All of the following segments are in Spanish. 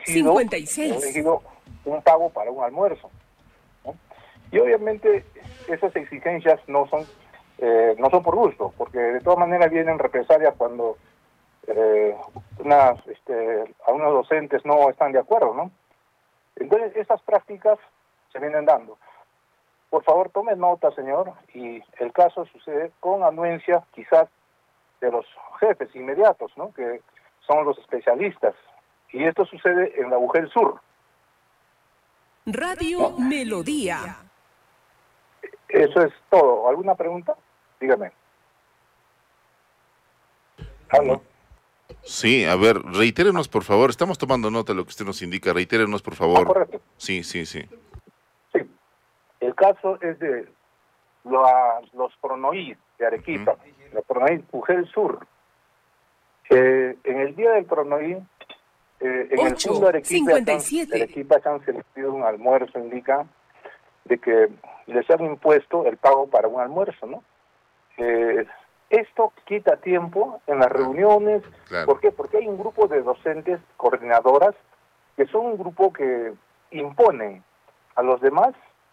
exigido un pago para un almuerzo, ¿no? Y obviamente esas exigencias no son por gusto, porque de todas maneras vienen represalias cuando algunos docentes no están de acuerdo, ¿no? Entonces estas prácticas se vienen dando. Por favor, tome nota, señor, y el caso sucede con anuencia quizás de los jefes inmediatos, ¿no? Que son los especialistas. Y esto sucede en la UGEL Sur. Radio Melodía. Eso es todo. ¿Alguna pregunta? Dígame. ¿Aló? Sí, a ver, reitérenos, por favor. Estamos tomando nota de lo que usted nos indica. Reitérenos, por favor. Correcto. Sí. Sí. El caso es de los Pronoid de Arequipa, los Pronoid UGEL Sur. En el día del Pronoid, en el fondo de Arequipa se han servido un almuerzo, indica de que les han impuesto el pago para un almuerzo, ¿no? Esto quita tiempo en las reuniones. Claro. ¿Por qué? Porque hay un grupo de docentes coordinadoras que son un grupo que imponen a los demás,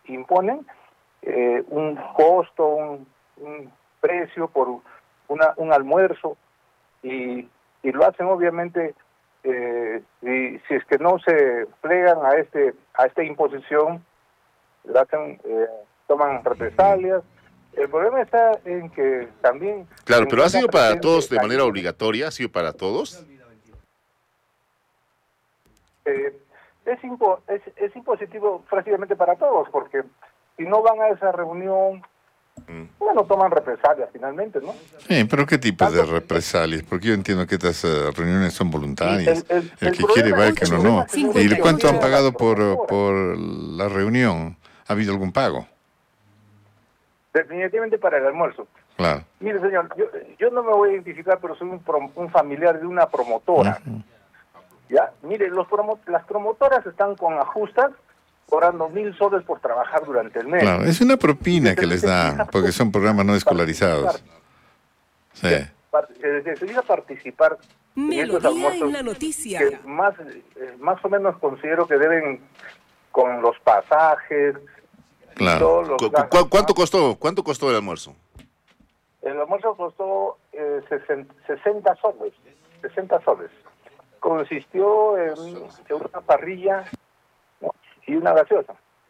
un costo, un precio por un almuerzo, y lo hacen obviamente, y si es que no se plegan a esta imposición, lo hacen, toman represalias. El problema está en que también... Claro, pero ¿ha sido para todos de manera obligatoria? ¿Ha sido para todos? Es impositivo prácticamente para todos, porque si no van a esa reunión, bueno, toman represalias finalmente, ¿no? Sí, pero ¿qué tipo de represalias? Porque yo entiendo que estas reuniones son voluntarias. El que quiere va, el que no. ¿Y cuánto han pagado por la reunión? ¿Ha habido algún pago? Definitivamente para el almuerzo. Claro. Mire, señor, yo no me voy a identificar, pero soy un familiar de una promotora. ¿Ya? Mire, las promotoras están con ajustas, cobrando 1.000 soles por trabajar durante el mes. Claro, es una propina que les da, porque son programas no escolarizados. Sí. Se decide participar en estos almuerzos en la noticia. Que más o menos considero que deben, con los pasajes. Claro. ¿Cuánto costó el almuerzo? El almuerzo costó 60 soles. 60 soles. Consistió en una parrilla, ¿no? y una gaseosa.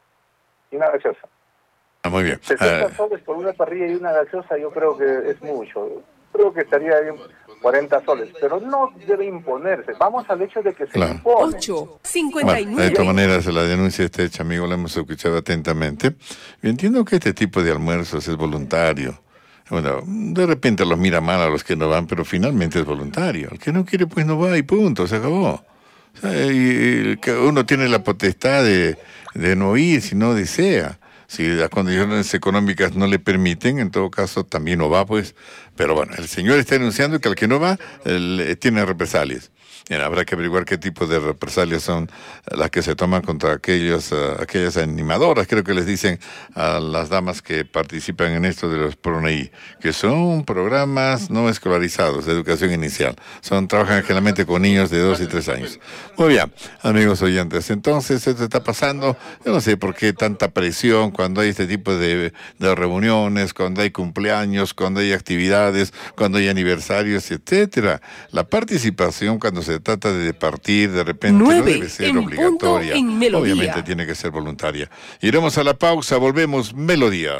Muy bien. 60 soles por una parrilla y una gaseosa, yo creo que es mucho. Creo que estaría bien 40 soles, pero no debe imponerse. Vamos al hecho de que se impone. 8:59. Bueno, de todas maneras, la denuncia está hecha, amigo, la hemos escuchado atentamente. Yo entiendo que este tipo de almuerzos es voluntario. Bueno, de repente los mira mal a los que no van, pero finalmente es voluntario. El que no quiere, pues no va y punto, se acabó. O sea, y que uno tiene la potestad de no ir si no desea. Si las condiciones económicas no le permiten, en todo caso también no va, pues. Pero bueno, el señor está denunciando que al que no va, tiene represalias. Bien, habrá que averiguar qué tipo de represalias son las que se toman contra aquellas animadoras, creo que les dicen a las damas que participan en esto de los PRONEI, que son programas no escolarizados de educación inicial. Trabajan generalmente con niños de 2 y 3 años. Muy bien, amigos oyentes, entonces esto está pasando. Yo no sé por qué tanta presión cuando hay este tipo de reuniones, cuando hay cumpleaños, cuando hay actividades, cuando hay aniversarios, etcétera. La participación cuando se trata de partir, de repente no debe ser obligatoria, obviamente tiene que ser voluntaria. Iremos a la pausa, volvemos, Melodía.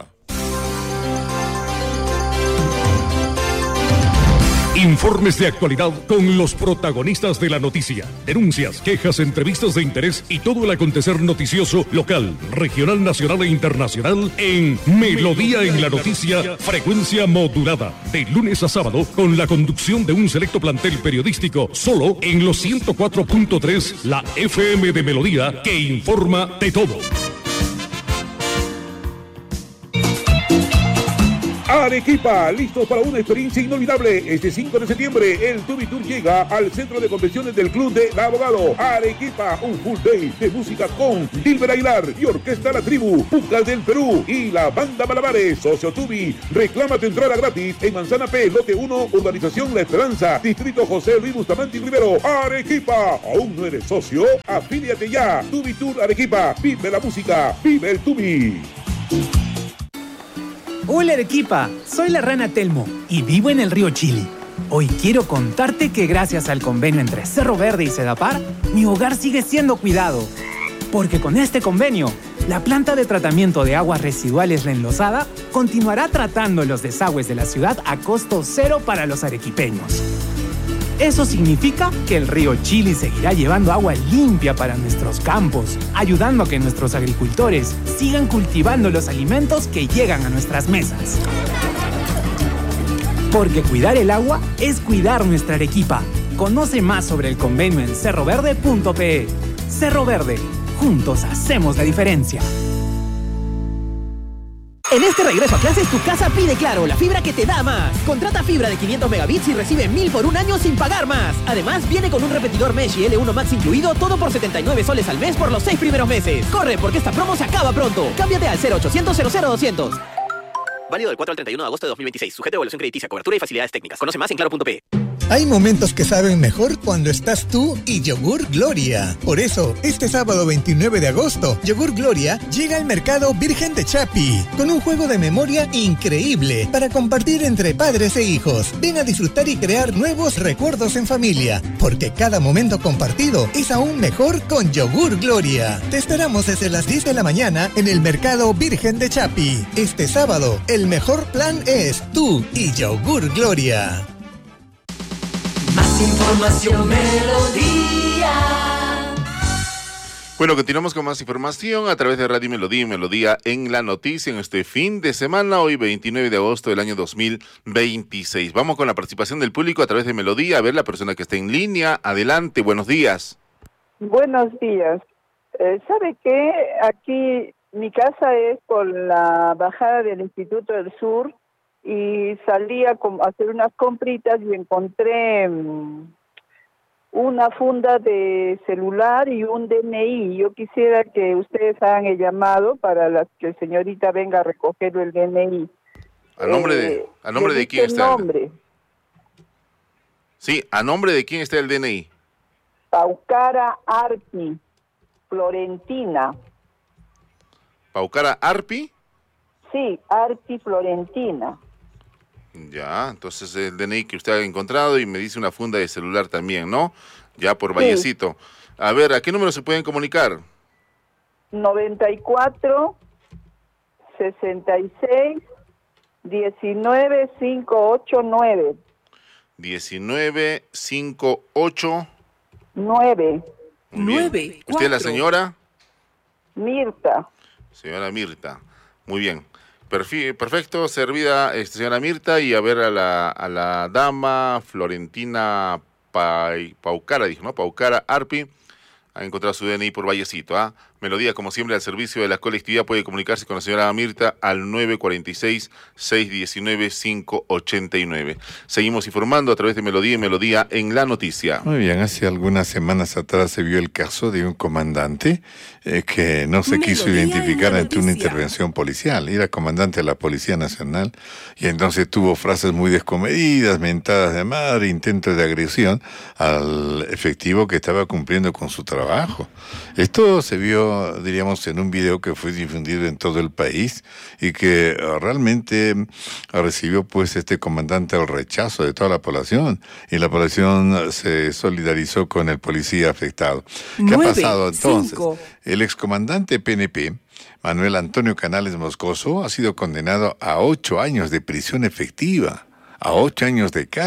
Informes de actualidad con los protagonistas de la noticia. Denuncias, quejas, entrevistas de interés y todo el acontecer noticioso local, regional, nacional e internacional en Melodía en la Noticia, frecuencia modulada. De lunes a sábado con la conducción de un selecto plantel periodístico solo en los 104.3, la FM de Melodía que informa de todo. Arequipa, listos para una experiencia inolvidable. Este 5 de septiembre, el Tubi Tour llega al Centro de Convenciones del Club de Abogado. Arequipa, un full day de música con Dilber Aguilar y Orquesta La Tribu, Pucas del Perú y la Banda Malabares. Socio Tubi, reclama tu entrada gratis en Manzana P, Lote 1, Urbanización La Esperanza, Distrito José Luis Bustamante y Rivero. Arequipa, ¿aún no eres socio? Afíliate ya. Tubi Tour Arequipa, vive la música, vive el Tubi. Hola Arequipa, soy la rana Telmo y vivo en el río Chili. Hoy quiero contarte que gracias al convenio entre Cerro Verde y Sedapar, mi hogar sigue siendo cuidado. Porque con este convenio, la planta de tratamiento de aguas residuales La Enlosada continuará tratando los desagües de la ciudad a costo cero para los arequipeños. Eso significa que el río Chili seguirá llevando agua limpia para nuestros campos, ayudando a que nuestros agricultores sigan cultivando los alimentos que llegan a nuestras mesas. Porque cuidar el agua es cuidar nuestra Arequipa. Conoce más sobre el convenio en cerroverde.pe. Cerro Verde, juntos hacemos la diferencia. En este regreso a clases, tu casa pide Claro, la fibra que te da más. Contrata fibra de 500 megabits y recibe 1000 por un año sin pagar más. Además, viene con un repetidor Mesh y L1 Max incluido, todo por 79 soles al mes por los 6 primeros meses. Corre, porque esta promo se acaba pronto. Cámbiate al 0800 00200. Válido del 4 al 31 de agosto de 2026. Sujeto a evaluación crediticia, cobertura y facilidades técnicas. Conoce más en claro.pe. Hay momentos que saben mejor cuando estás tú y Yogur Gloria. Por eso, este sábado 29 de agosto, Yogur Gloria llega al mercado Virgen de Chapi, con un juego de memoria increíble para compartir entre padres e hijos. Ven a disfrutar y crear nuevos recuerdos en familia, porque cada momento compartido es aún mejor con Yogur Gloria. Te esperamos desde las 10 de la mañana en el mercado Virgen de Chapi. Este sábado, el mejor plan es tú y Yogur Gloria. Más información, Melodía. Bueno, continuamos con más información a través de Radio Melodía y Melodía en la noticia en este fin de semana, hoy 29 de agosto del año 2026. Vamos con la participación del público a través de Melodía, a ver la persona que está en línea. Adelante, buenos días. Buenos días. ¿Sabe qué? Aquí mi casa es por la bajada del Instituto del Sur, y salí a hacer unas compritas y encontré una funda de celular y un DNI. Yo quisiera que ustedes hagan el llamado para que el señorita venga a recoger el DNI. ¿A nombre de quién está? Nombre. Sí, ¿a nombre de quién está el DNI? Paucara Arpi, Florentina. ¿Paucara Arpi? Sí, Arpi Florentina. Ya, entonces el DNI que usted ha encontrado y me dice una funda de celular también, ¿no? Ya por Vallecito. Sí. A ver, ¿a qué número se pueden comunicar? 94 66 19 589. 19 58 9. Muy bien. ¿Usted es la señora? Mirta. Señora Mirta. Muy bien. Perfecto, servida señora Mirta, y a ver a la dama Florentina Paucara, dijo, ¿no? Paucara Arpi, ha encontrado su DNI por Vallecito, ¿ah? Melodía, como siempre, al servicio de la colectividad, puede comunicarse con la señora Mirta al 946-619-589. Seguimos informando a través de Melodía y Melodía en la noticia. Muy bien, hace algunas semanas atrás se vio el caso de un comandante que no se quiso identificar ante una intervención policial. Era comandante de la Policía Nacional y entonces tuvo frases muy descomedidas, mentadas de madre, intentos de agresión al efectivo que estaba cumpliendo con su trabajo. Esto se vio, diríamos, en un video que fue difundido en todo el país y que realmente recibió pues este comandante el rechazo de toda la población, y la población se solidarizó con el policía afectado. ¿Qué ha pasado entonces? El excomandante PNP, Manuel Antonio Canales Moscoso, ha sido condenado a 8 años de prisión efectiva, a 8 años de cárcel,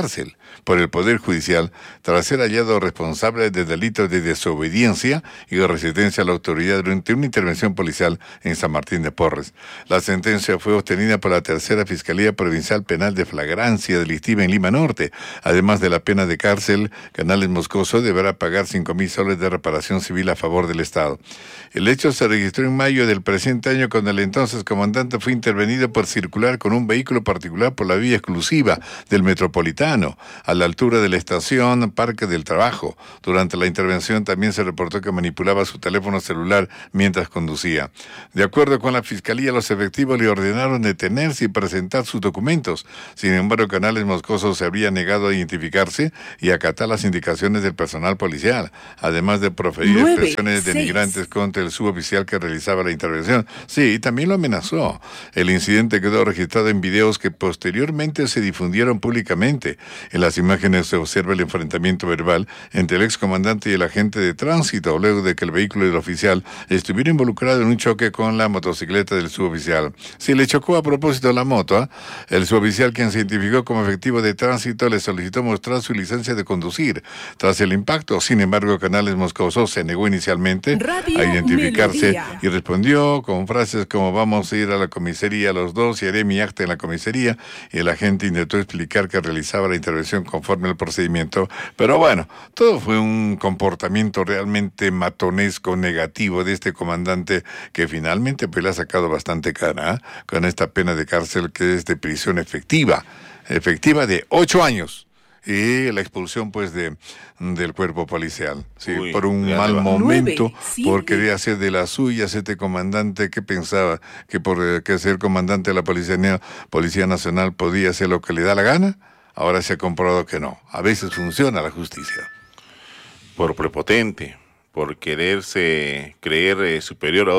por el Poder Judicial tras ser hallado responsable de delitos de desobediencia y de resistencia a la autoridad durante una intervención policial en San Martín de Porres. La sentencia fue obtenida por la Tercera Fiscalía Provincial Penal de Flagrancia Delictiva en Lima Norte. Además de la pena de cárcel, Canales Moscoso deberá pagar 5.000 soles de reparación civil a favor del Estado. El hecho se registró en mayo del presente año cuando el entonces comandante fue intervenido por circular con un vehículo particular por la vía exclusiva del Metropolitano, a la altura de la estación Parque del Trabajo. Durante la intervención también se reportó que manipulaba su teléfono celular mientras conducía. De acuerdo con la Fiscalía, los efectivos le ordenaron detenerse y presentar sus documentos. Sin embargo, Canales Moscoso se habría negado a identificarse y acatar las indicaciones del personal policial, además de proferir expresiones denigrantes contra el suboficial que realizaba la intervención. Sí, y también lo amenazó. El incidente quedó registrado en videos que posteriormente se difundieron públicamente. En las imágenes se observa el enfrentamiento verbal entre el excomandante y el agente de tránsito, luego de que el vehículo del oficial estuviera involucrado en un choque con la motocicleta del suboficial. Sí, le chocó a propósito la moto. El suboficial, quien se identificó como efectivo de tránsito, le solicitó mostrar su licencia de conducir. Tras el impacto, sin embargo, Canales Moscoso se negó inicialmente a identificarse y respondió con frases como: vamos a ir a la comisaría los dos y haré mi acta en la comisaría. Y el agente intentó explicar que realizaba la intervención conforme al procedimiento, pero bueno, todo fue un comportamiento realmente matonesco, negativo de este comandante, que finalmente pues le ha sacado bastante cara, con esta pena de cárcel que es de prisión efectiva de 8 años. Y la expulsión pues del cuerpo policial, sí, por un mal momento, por querer hacer de las suyas este comandante que pensaba que por que ser comandante de la Policía Nacional podía hacer lo que le da la gana. Ahora se ha comprobado que no. A veces funciona la justicia. Por prepotente, por quererse creer superior a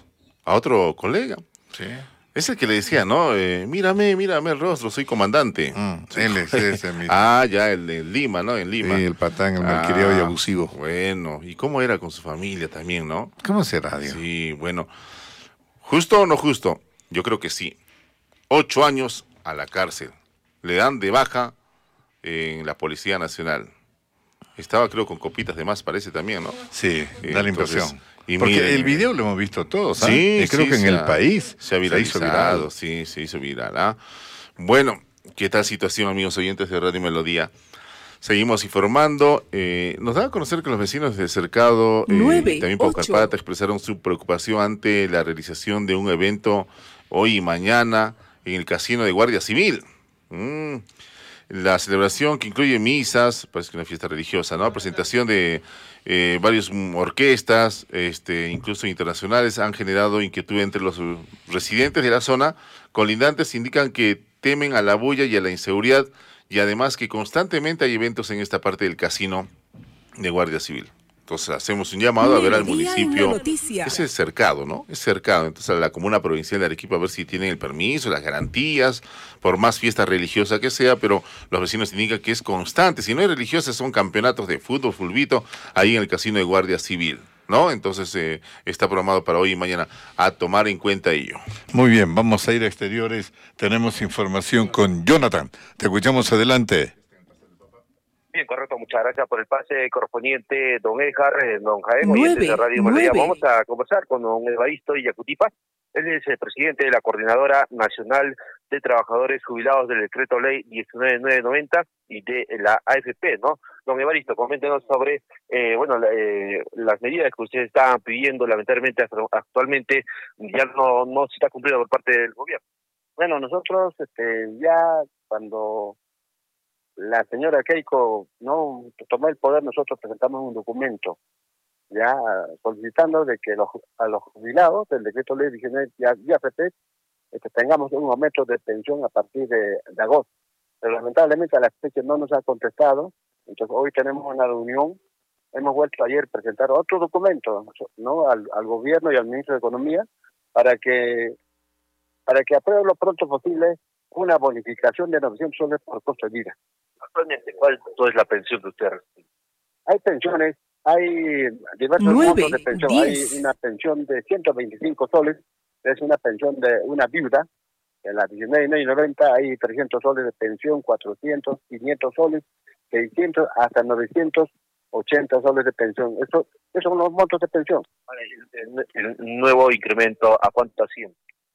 otro colega. Sí. Es el que le decía, ¿no? Mírame el rostro, soy comandante. Él es ese mismo. Ya, el de Lima, ¿no? En Lima. Sí, el patán, el malcriado y abusivo. Bueno, ¿y cómo era con su familia también, no? ¿Cómo será, Dios? Sí, bueno. ¿Justo o no justo? Yo creo que sí. 8 años a la cárcel. Le dan de baja en la Policía Nacional. Estaba, creo, con copitas de más, parece también, ¿no? Sí, da la impresión. Y porque miren, el video lo hemos visto todos, ¿sabes? Sí, creo que en el país se ha viralizado, sí, se hizo viral. ¿Ah? Bueno, ¿qué tal situación, amigos oyentes de Radio Melodía? Seguimos informando. Nos da a conocer que los vecinos del Cercado, también Paucarpata, expresaron su preocupación ante la realización de un evento hoy y mañana en el Casino de Guardia Civil. La celebración, que incluye misas, parece que una fiesta religiosa, ¿no? Presentación de varias orquestas, incluso internacionales, han generado inquietud entre los residentes de la zona. Colindantes indican que temen a la bulla y a la inseguridad, y además que constantemente hay eventos en esta parte del casino de Guardia Civil. Entonces hacemos un llamado a ver al municipio. Es el Cercado, ¿no? Es Cercado. Entonces a la Comuna Provincial de Arequipa a ver si tienen el permiso, las garantías, por más fiesta religiosa que sea, pero los vecinos indican que es constante. Si no es religiosa, son campeonatos de fútbol, fulbito, ahí en el Casino de Guardia Civil, ¿no? Entonces está programado para hoy y mañana, a tomar en cuenta ello. Muy bien, vamos a ir a exteriores. Tenemos información con Jonathan. Te escuchamos, adelante. Bien, correcto, muchas gracias por el pase correspondiente, don Edgar, don Jaén, oyentes de Radio Melodía. Vamos a conversar con don Evaristo Iyacutipa. Él es el presidente de la Coordinadora Nacional de Trabajadores Jubilados del Decreto Ley 19990 y de la AFP, ¿no? Don Evaristo, coméntenos sobre, las medidas que ustedes estaban pidiendo, lamentablemente actualmente ya no se está cumpliendo por parte del gobierno. Bueno, nosotros ya cuando la señora Keiko no tomó el poder, nosotros presentamos un documento ya solicitando de que a los jubilados del decreto ley 19 y AFP tengamos un aumento de pensión a partir de agosto. Pero lamentablemente a la fecha no nos ha contestado. Entonces hoy tenemos una reunión, hemos vuelto ayer a presentar otro documento, ¿no? al gobierno y al ministro de Economía para que apruebe lo pronto posible una bonificación de 900 soles por costo de vida. Actualmente, ¿cuánto es la pensión de ustedes? Hay pensiones, hay diversos montos de pensión. 10. Hay una pensión de 125 soles, es una pensión de una viuda. En la 19.90 hay 300 soles de pensión, 400, 500 soles, 600 hasta 980 soles de pensión. Esos son los montos de pensión. El nuevo incremento, ¿a cuánto asciende?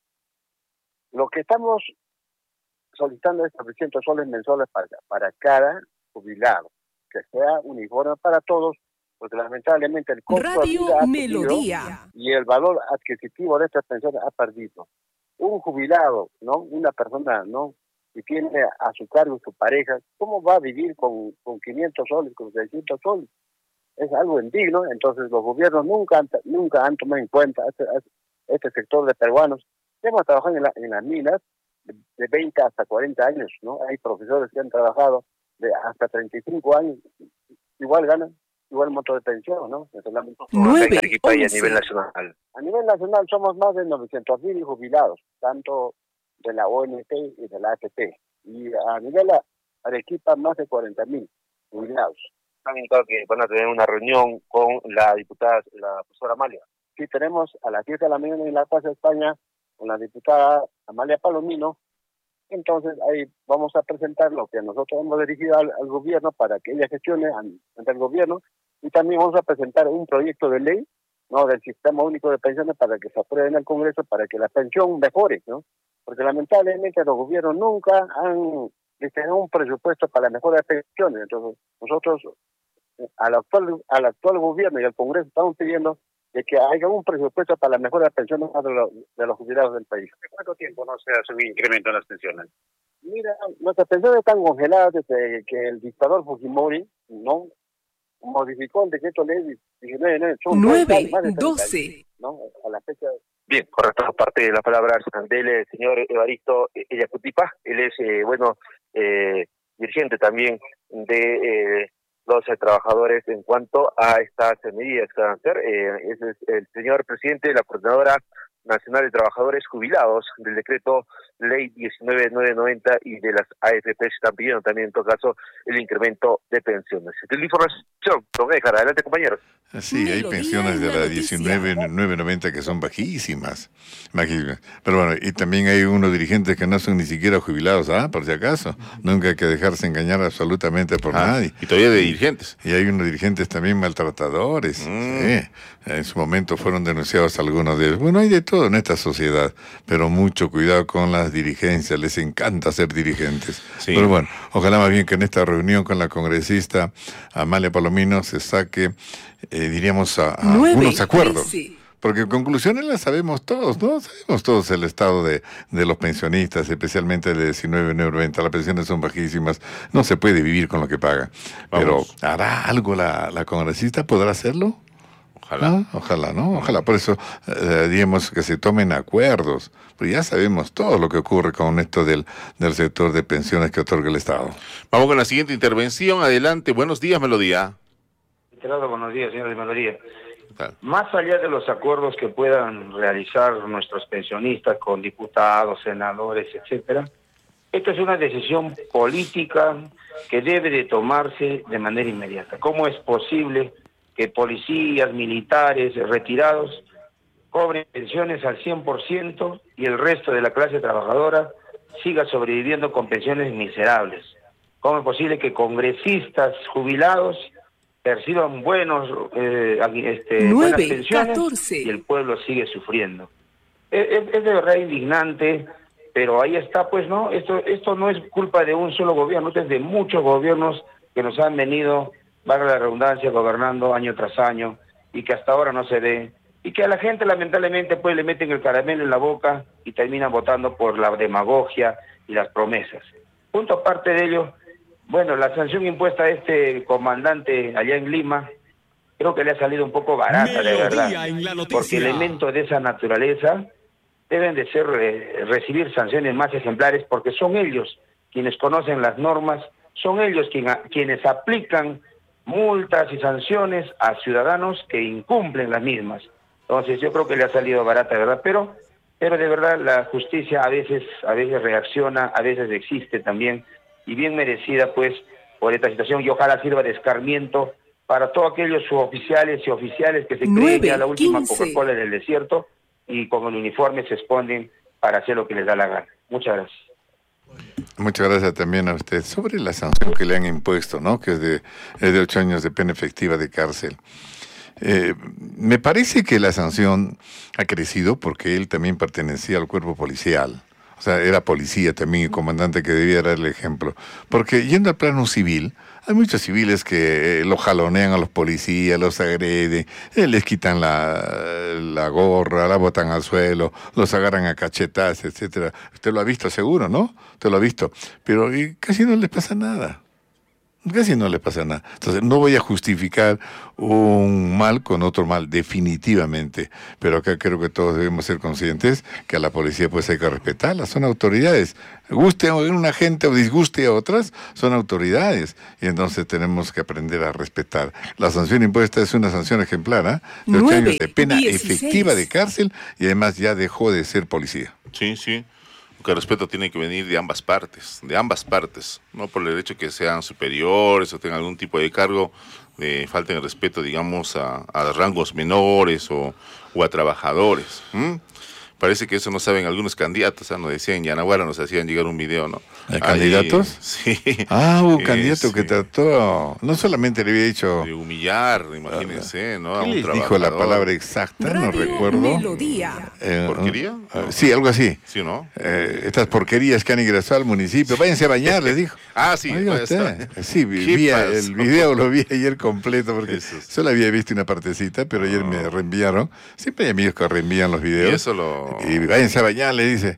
Lo que estamos solicitando es 900 soles mensuales para cada jubilado, que sea uniforme para todos, porque lamentablemente el costo de vida ha Melodía y el valor adquisitivo de estas pensiones ha perdido. Un jubilado, ¿no? Una persona, ¿no?, que tiene a su cargo su pareja, ¿cómo va a vivir con 500 soles, con 600 soles? Es algo indigno. Entonces los gobiernos nunca han tomado en cuenta este sector de peruanos que hemos trabajado en las minas de 20 hasta 40 años, ¿no? Hay profesores que han trabajado de hasta 35 años, igual ganan, igual monto de pensión, ¿no? 9, 11. A nivel nacional. A nivel nacional somos más de 900.000 jubilados, tanto de la ONP y de la AFP. Y a nivel Arequipa, más de 40.000 jubilados. También claro que van a tener una reunión con la diputada, la profesora Amalia. Sí, tenemos a las 10 de la mañana en la Plaza de España con la diputada Amalia Palomino. Entonces ahí vamos a presentar lo que nosotros hemos dirigido al gobierno para que ella gestione ante el gobierno, y también vamos a presentar un proyecto de ley, ¿no?, del Sistema Único de Pensiones para que se apruebe en el Congreso, para que la pensión mejore, ¿no? Porque lamentablemente los gobiernos nunca han destinado un presupuesto para la mejora de pensiones. Entonces nosotros al actual gobierno y al Congreso estamos pidiendo de que haya un presupuesto para la mejora de pensiones de los jubilados del país. ¿De cuánto tiempo no se hace un incremento en las pensiones? Mira, nuestras pensiones están congeladas desde que el dictador Fujimori, ¿no?, modificó el decreto ley 19, son 9, 12. ¿no?, a la fecha. Bien, correcto. Parte de las palabras del señor Evaristo Eyacutipa. Él es, dirigente también de los trabajadores en cuanto a estas medidas que van a hacer. Ese es el señor presidente de la Coordinadora Nacional de Trabajadores Jubilados del decreto ley 19990 y de las AFP están pidiendo también en todo caso el incremento de pensiones. Esta es la información, don Edgar, adelante compañeros. Sí, hay pensiones de la 19990 que son bajísimas. Pero bueno, y también hay unos dirigentes que no son ni siquiera jubilados, por si acaso. Nunca hay que dejarse engañar absolutamente por nadie. Y todavía de dirigentes. Y hay unos dirigentes también maltratadores. Sí. En su momento fueron denunciados algunos de ellos. Bueno, hay de todo en esta sociedad, pero mucho cuidado con las dirigencias. Les encanta ser dirigentes. Sí. Pero bueno, ojalá más bien que en esta reunión con la congresista Amalia Palomino se saque, diríamos, algunos acuerdos. 13. Porque conclusiones las sabemos todos, ¿no? Sabemos todos el estado de los pensionistas, especialmente de 19,90. Las pensiones son bajísimas, no se puede vivir con lo que paga. Vamos. Pero ¿hará algo la congresista? ¿Podrá hacerlo? Ojalá. Ojalá, ¿no? Ojalá. Por eso, digamos, que se tomen acuerdos. Pero ya sabemos todo lo que ocurre con esto del sector de pensiones que otorga el Estado. Vamos con la siguiente intervención. Adelante. Buenos días, Melodía. Buenos días, señor de Melodía. Más allá de los acuerdos que puedan realizar nuestros pensionistas con diputados, senadores, etcétera, esta es una decisión política que debe de tomarse de manera inmediata. ¿Cómo es posible que policías, militares, retirados cobren pensiones al 100% y el resto de la clase trabajadora siga sobreviviendo con pensiones miserables? ¿Cómo es posible que congresistas jubilados perciban buenas pensiones 14. y el pueblo sigue sufriendo? Es de verdad indignante, pero ahí está, pues, ¿no? Esto no es culpa de un solo gobierno, es de muchos gobiernos que nos han venido, valga la redundancia, gobernando año tras año, y que hasta ahora no se ve, y que a la gente lamentablemente pues le meten el caramelo en la boca y terminan votando por la demagogia y las promesas. Punto aparte de ello, bueno, la sanción impuesta a este comandante allá en Lima, creo que le ha salido un poco barata, de verdad, porque elementos de esa naturaleza deben de ser recibir sanciones más ejemplares, porque son ellos quienes conocen las normas, son ellos quienes aplican multas y sanciones a ciudadanos que incumplen las mismas. Entonces yo creo que le ha salido barata, ¿verdad? Pero de verdad la justicia a veces reacciona, a veces existe también, y bien merecida pues por esta situación, y ojalá sirva de escarmiento para todos aquellos suboficiales y oficiales que se creen ya la última Coca-Cola del desierto y con el uniforme se exponen para hacer lo que les da la gana. Muchas gracias. Muchas gracias también a usted. Sobre la sanción que le han impuesto, ¿no? Que es de 8 años de pena efectiva de cárcel. Me parece que la sanción ha crecido porque él también pertenecía al cuerpo policial. O sea, era policía también y comandante que debía dar el ejemplo. Porque yendo al plano civil, hay muchos civiles que lo jalonean a los policías, los agreden, les quitan la gorra, la botan al suelo, los agarran a cachetas, etcétera. Usted lo ha visto seguro, ¿no? Usted lo ha visto. Pero casi no les pasa nada. Casi no le pasa nada. Entonces, no voy a justificar un mal con otro mal, definitivamente. Pero acá creo que todos debemos ser conscientes que a la policía pues hay que respetarla. Son autoridades. Guste a una gente o disguste a otras, son autoridades. Y entonces tenemos que aprender a respetar. La sanción impuesta es una sanción ejemplar, ¿eh? De 8 años de pena efectiva de cárcel y además ya dejó de ser policía. Sí, sí. Que el respeto tiene que venir de ambas partes, no por el hecho que sean superiores o tengan algún tipo de cargo, falten el respeto, digamos, a rangos menores o a trabajadores. Parece que eso no saben algunos candidatos, nos decían en Yanaguara, nos hacían llegar un video, ¿no? ¿Candidatos? Sí. Hubo un candidato que trató, no solamente le había dicho... De humillar, imagínense, ¿no? ¿Qué les dijo la palabra exacta? No recuerdo. Melodía. ¿Porquería? Sí, algo así. Sí, ¿no? Estas porquerías que han ingresado al municipio, váyanse a bañar, les dijo. Sí. Sí, vi el video, lo vi ayer completo, porque solo había visto una partecita, pero ayer me reenviaron. Siempre hay amigos que reenvían los videos. Y eso y váyanse a bañar, le dice.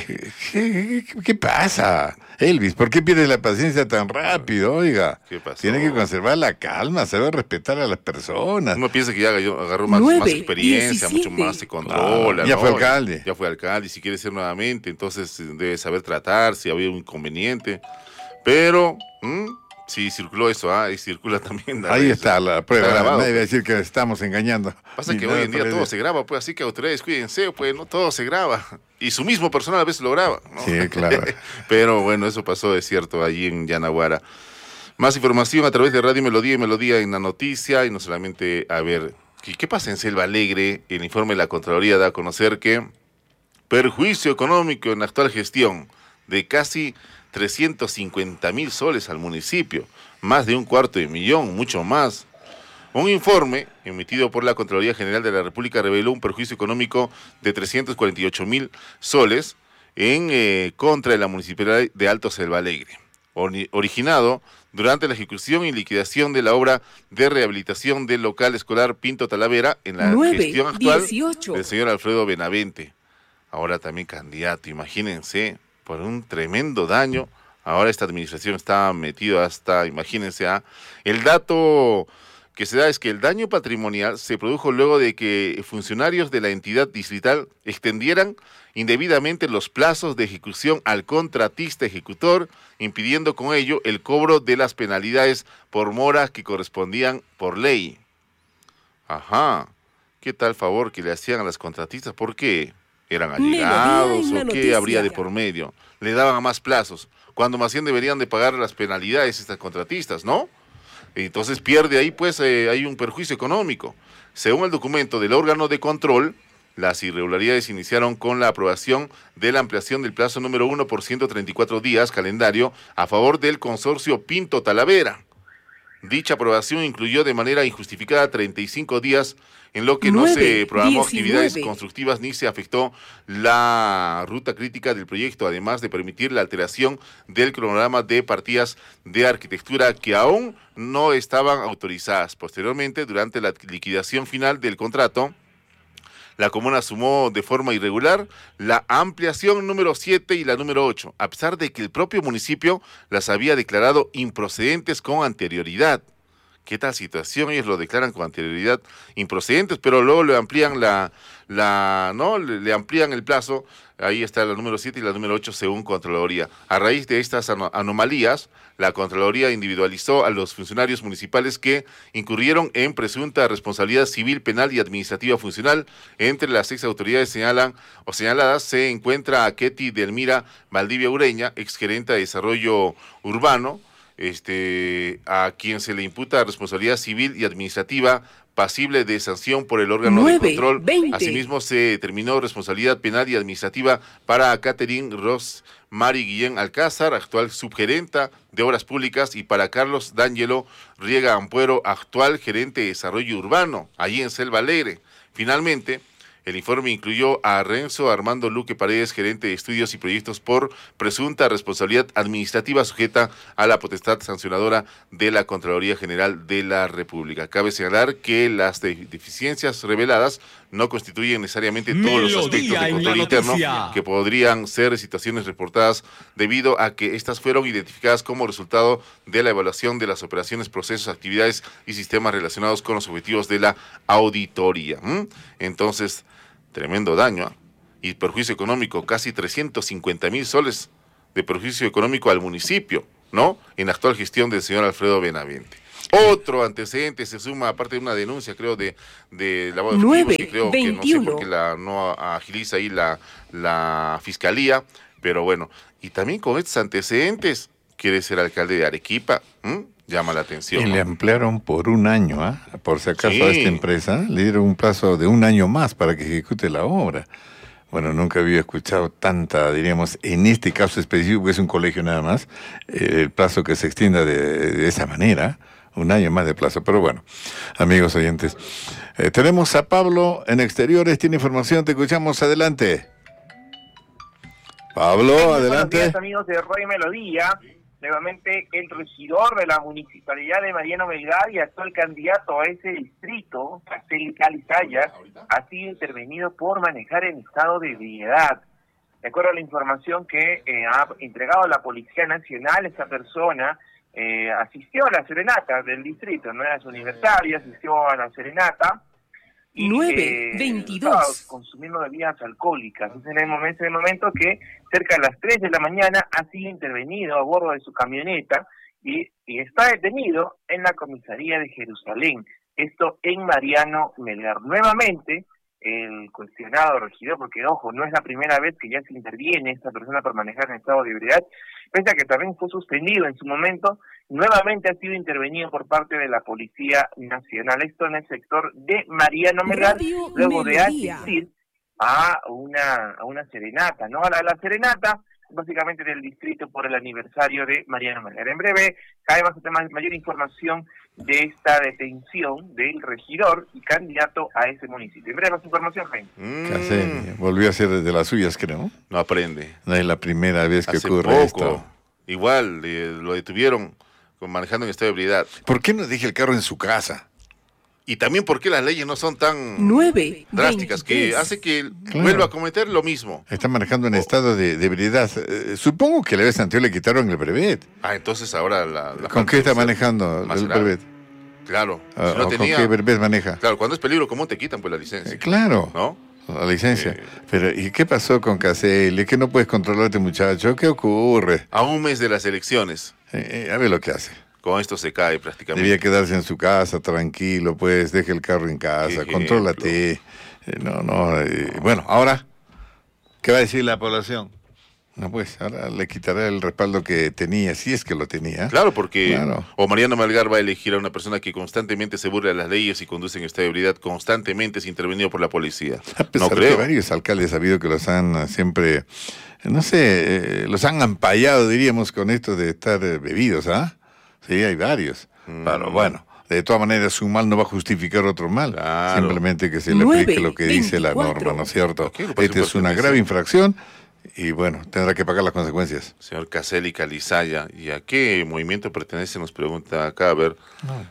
¿Qué pasa, Elvis? ¿Por qué pierdes la paciencia tan rápido? Oiga, tiene que conservar la calma, saber respetar a las personas. Uno piensa que ya agarró más experiencia, 17. Mucho más se controla. Ya fue alcalde. Ya fue alcalde, y si quiere ser nuevamente, entonces debe saber tratar, si había un inconveniente. Pero... sí, circuló eso, y circula también. Ahí está la prueba, nadie va a decir que estamos engañando. Pasa que hoy en día todo se graba, pues, así que autoridades cuídense, pues, no todo se graba. Y su mismo personal a veces lo graba, ¿no? Sí, claro. Pero bueno, eso pasó, es cierto, allí en Yanaguara. Más información a través de Radio Melodía y Melodía en la noticia, y no solamente, a ver, ¿qué pasa en Selva Alegre? El informe de la Contraloría da a conocer que perjuicio económico en la actual gestión de casi 350.000 soles al municipio, más de 250.000, mucho más. Un informe emitido por la Contraloría General de la República reveló un perjuicio económico de 348.000 soles en contra de la Municipalidad de Alto Selva Alegre, originado durante la ejecución y liquidación de la obra de rehabilitación del local escolar Pinto Talavera en la gestión actual del señor Alfredo Benavente, ahora también candidato, imagínense, por un tremendo daño. Ahora esta administración está metida hasta, imagínense, el dato que se da es que el daño patrimonial se produjo luego de que funcionarios de la entidad distrital extendieran indebidamente los plazos de ejecución al contratista ejecutor, impidiendo con ello el cobro de las penalidades por mora que correspondían por ley. ¿Qué tal favor que le hacían a las contratistas? ¿Por qué? ¿Eran allegados o qué habría de por medio? Le daban a más plazos, cuando más bien deberían de pagar las penalidades estas contratistas, ¿no? Entonces pierde ahí, pues, hay un perjuicio económico. Según el documento del órgano de control, las irregularidades iniciaron con la aprobación de la ampliación del plazo número 1 por 134 días calendario a favor del consorcio Pinto Talavera. Dicha aprobación incluyó de manera injustificada 35 días en lo que no se programó actividades constructivas ni se afectó la ruta crítica del proyecto, además de permitir la alteración del cronograma de partidas de arquitectura que aún no estaban autorizadas. Posteriormente, durante la liquidación final del contrato, la comuna sumó de forma irregular la ampliación número 7 y la número 8, a pesar de que el propio municipio las había declarado improcedentes con anterioridad. ¿Qué tal situación? Ellos lo declaran con anterioridad improcedentes, pero luego le amplían le amplían el plazo. Ahí está la número 7 y la número 8 según Contraloría. A raíz de estas anomalías, la Contraloría individualizó a los funcionarios municipales que incurrieron en presunta responsabilidad civil, penal y administrativa funcional. Entre las 6 autoridades señaladas se encuentra a Ketty Delmira Valdivia Ureña, exgerente de Desarrollo Urbano, a quien se le imputa responsabilidad civil y administrativa pasible de sanción por el órgano de control. Asimismo, se determinó responsabilidad penal y administrativa para Catherine Rosemary Guillén Alcázar, actual subgerenta de Obras Públicas, y para Carlos D'Angelo Riega Ampuero, actual gerente de Desarrollo Urbano, allí en Selva Alegre. Finalmente, el informe incluyó a Renzo Armando Luque Paredes, gerente de estudios y proyectos, por presunta responsabilidad administrativa sujeta a la potestad sancionadora de la Contraloría General de la República. Cabe señalar que las deficiencias reveladas no constituyen necesariamente todos los aspectos de control interno que podrían ser situaciones reportadas, debido a que estas fueron identificadas como resultado de la evaluación de las operaciones, procesos, actividades y sistemas relacionados con los objetivos de la auditoría. Entonces, tremendo daño y perjuicio económico, casi 350.000 soles de perjuicio económico al municipio, ¿no? En la actual gestión del señor Alfredo Benavente. Otro antecedente se suma, aparte de una denuncia, creo, de lavado de efectivos, que creo que no sé por qué no agiliza ahí la fiscalía, pero bueno, y también con estos antecedentes quiere ser alcalde de Arequipa. Llama la atención. Y le ampliaron por un año, por si acaso a esta empresa, le dieron un plazo de un año más para que ejecute la obra. Bueno, nunca había escuchado tanta, diríamos, en este caso específico, que es un colegio nada más, el plazo que se extienda de esa manera, un año más de plazo. Pero bueno, amigos oyentes, tenemos a Pablo en Exteriores, tiene información, te escuchamos, adelante. Pablo, adelante. Buenos días, amigos de Radio Melodía. Nuevamente, el regidor de la municipalidad de Mariano Melgar y actual candidato a ese distrito, Castel Calizaya, ha sido intervenido por manejar en estado de ebriedad. De acuerdo a la información que ha entregado la Policía Nacional, esta persona asistió a la serenata del distrito, no era su aniversario, asistió a la serenata. Y 9:22. Consumiendo bebidas alcohólicas. Es en el momento que cerca de las 3 de la mañana ha sido intervenido a bordo de su camioneta y está detenido en la comisaría de Jerusalén. Esto en Mariano Melgar. Nuevamente, el cuestionado regidor, porque ojo, no es la primera vez que ya se interviene esta persona por manejar en estado de ebriedad, pese a que también fue suspendido en su momento, nuevamente ha sido intervenido por parte de la Policía Nacional. Esto en el sector de Mariano Melgar, luego de asistir a una serenata, ¿no? A la serenata, básicamente del distrito por el aniversario de Mariano Melgar. En breve, cae mayor información de esta detención del regidor y candidato a ese municipio. En breve, más información, Jaime. Casi volvió a ser de las suyas, creo. No aprende. No es la primera vez que Hace ocurre poco, esto. Igual, lo detuvieron manejando en estado de ebriedad. ¿Por qué no deja el carro en su casa? Y también porque las leyes no son tan 9, drásticas, 23. que hace que vuelva a cometer lo mismo. Está manejando en estado de ebriedad. Supongo que la vez anterior le quitaron el brevet. Entonces ahora ¿Con qué está manejando el brevet? Claro. Si no tenía, ¿con qué brevet maneja? Claro, cuando es peligro común te quitan pues la licencia. Claro. ¿No? La licencia. Pero, ¿y qué pasó con Casel? ¿Es que no puedes controlar a este muchacho? ¿Qué ocurre? A un mes de las elecciones. A ver lo que hace. Con esto se cae prácticamente. Debía quedarse en su casa, tranquilo, pues, deje el carro en casa, contrólate. Bueno, ahora, ¿qué va a decir la población? No, pues, ahora le quitará el respaldo que tenía, si es que lo tenía. Claro, porque o Mariano Melgar va a elegir a una persona que constantemente se burla de las leyes y conduce en estado de ebriedad, constantemente es intervenido por la policía. A pesar de que varios alcaldes ha habido que los han siempre, no sé, los han ampallado, diríamos, con esto de estar bebidos, ¿ah? Sí, hay varios. Pero bueno, de todas maneras, un mal no va a justificar otro mal. Claro. Simplemente que se le aplique lo que dice la norma, ¿no es cierto? Esta es una grave infracción y bueno, tendrá que pagar las consecuencias. Señor Casel Calizaya, ¿y a qué movimiento pertenece? Nos pregunta acá, a ver.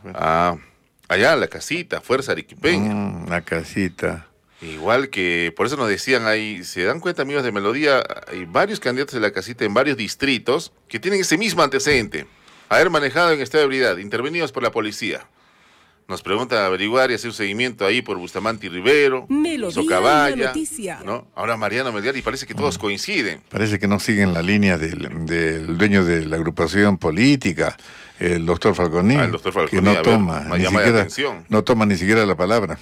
Allá, la casita, Fuerza Arequipeña. La casita. Igual que, por eso nos decían ahí, se dan cuenta, amigos de Melodía, hay varios candidatos de la casita en varios distritos que tienen ese mismo antecedente. Haber manejado en estado de ebriedad, intervenidos por la policía. Nos preguntan averiguar y hacer un seguimiento ahí por Bustamante y Rivero, Socabaya, ¿no? Ahora Mariano Melgar, y parece que todos coinciden. Parece que no siguen la línea del dueño de la agrupación política, el doctor Falconi, que no toma, no toma ni siquiera la palabra.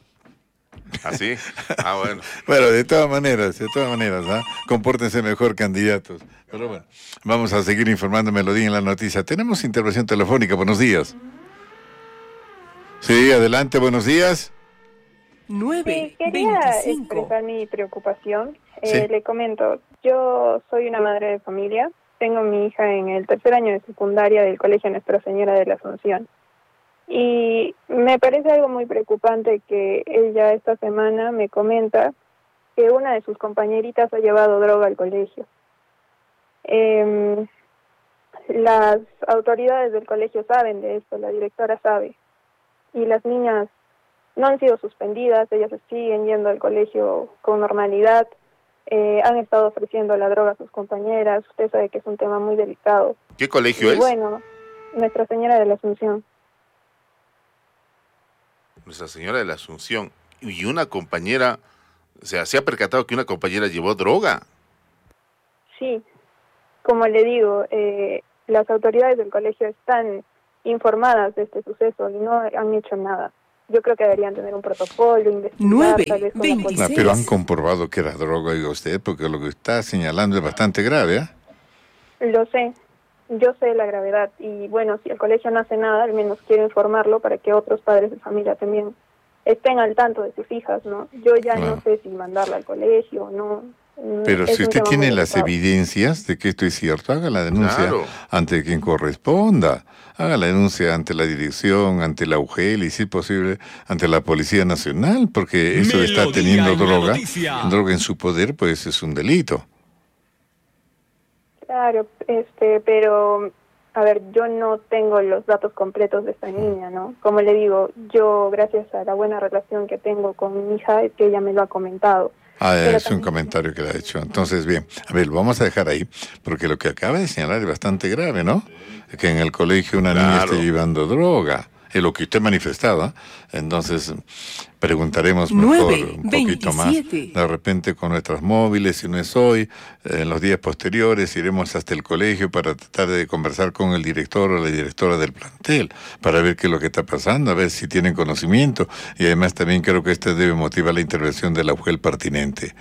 ¿Así? Bueno. Bueno, de todas maneras, compórtense mejor, candidatos. Pero bueno, vamos a seguir informando Melodía en la noticia. Tenemos intervención telefónica, buenos días. Sí, adelante, buenos días. 9, quería expresar mi preocupación. Sí. Le comento, yo soy una madre de familia, tengo a mi hija en el 3er año de secundaria del Colegio Nuestra Señora de la Asunción. Y me parece algo muy preocupante que ella esta semana me comenta que una de sus compañeritas ha llevado droga al colegio. Las autoridades del colegio saben de esto, la directora sabe, y las niñas no han sido suspendidas, ellas siguen yendo al colegio con normalidad, han estado ofreciendo la droga a sus compañeras, usted sabe que es un tema muy delicado. ¿Qué colegio es? Bueno, Nuestra Señora de la Asunción. Nuestra Señora de la Asunción. Y una compañera, o sea, ¿se ha percatado que una compañera llevó droga? Sí, como le digo, las autoridades del colegio están informadas de este suceso y no han hecho nada. Yo creo que deberían tener un protocolo, investigar, tal vez con la policía. Pero han comprobado que era droga, oiga usted, porque lo que está señalando es bastante grave, ¿eh? Lo sé, yo sé la gravedad y bueno, si el colegio no hace nada, al menos quiero informarlo para que otros padres de familia también estén al tanto de sus hijas, ¿no? Yo ya no sé si mandarla al colegio o no. Pero si usted tiene las evidencias de que esto es cierto, haga la denuncia ante quien corresponda. Haga la denuncia ante la dirección, ante la UGEL y, si es posible, ante la Policía Nacional, porque eso de estar teniendo droga en su poder, pues es un delito. Claro, pero, a ver, yo no tengo los datos completos de esta niña, ¿no? Como le digo, yo, gracias a la buena relación que tengo con mi hija, es que ella me lo ha comentado. Es un comentario que le ha hecho. Entonces, bien, a ver, lo vamos a dejar ahí, porque lo que acaba de señalar es bastante grave, ¿no? Que en el colegio una niña esté llevando droga. Es lo que usted ha manifestado, ¿eh? Entonces, preguntaremos mejor un poquito más. De repente con nuestras móviles, si no es hoy, en los días posteriores iremos hasta el colegio para tratar de conversar con el director o la directora del plantel, para ver qué es lo que está pasando, a ver si tienen conocimiento. Y además también creo que este debe motivar la intervención de la UGEL pertinente.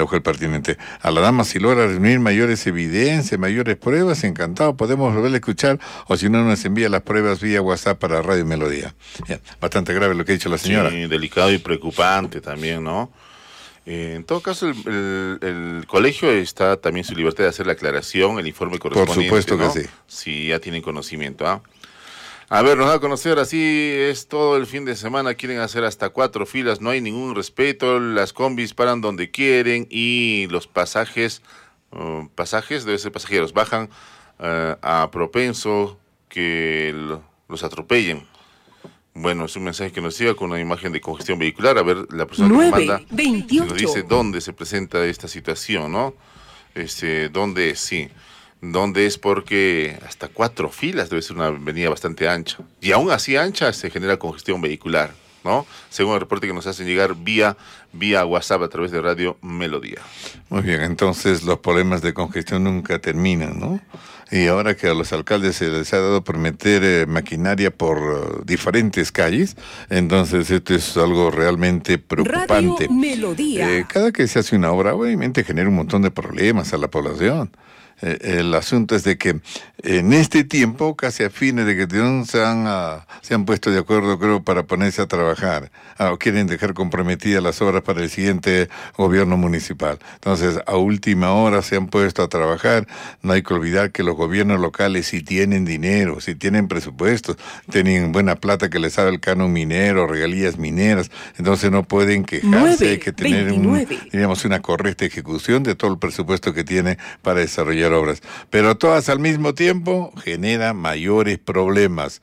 A la dama, si logra reunir mayores evidencias, mayores pruebas, encantado, podemos volver a escuchar, o si no, nos envía las pruebas vía WhatsApp para Radio Melodía. Bien, bastante grave lo que ha dicho la señora. Sí, delicado y preocupante también, ¿no? En todo caso, el colegio está también su libertad de hacer la aclaración, el informe correspondiente. Por supuesto, ¿no? Que sí. Si ya tienen conocimiento, ¿ah? A ver, nos da a conocer, así es todo el fin de semana, quieren hacer hasta 4 filas, no hay ningún respeto, las combis paran donde quieren y los pasajes, debe ser pasajeros, bajan a propenso que los atropellen. Bueno, es un mensaje que nos llega con una imagen de congestión vehicular. A ver, la persona que nos manda nos dice dónde se presenta esta situación, ¿no? ¿Dónde es? Sí. ¿Dónde es? Porque hasta 4 filas debe ser una avenida bastante ancha. Y aún así ancha se genera congestión vehicular, ¿no? Según el reporte que nos hacen llegar vía WhatsApp a través de Radio Melodía. Muy bien, entonces los problemas de congestión nunca terminan, ¿no? Y ahora que a los alcaldes se les ha dado por meter maquinaria por diferentes calles, entonces esto es algo realmente preocupante. Radio Melodía. Cada que se hace una obra, obviamente genera un montón de problemas a la población. El asunto es de que en este tiempo, casi a fines de que se han puesto de acuerdo, creo, para ponerse a trabajar. O quieren dejar comprometidas las obras para el siguiente gobierno municipal. Entonces, a última hora se han puesto a trabajar. No hay que olvidar que los gobiernos locales, si tienen dinero, si tienen presupuestos, tienen buena plata que les sabe el canon minero, regalías mineras, entonces no pueden quejarse. Hay que tener una correcta ejecución de todo el presupuesto que tiene para desarrollar obras, pero todas al mismo tiempo genera mayores problemas.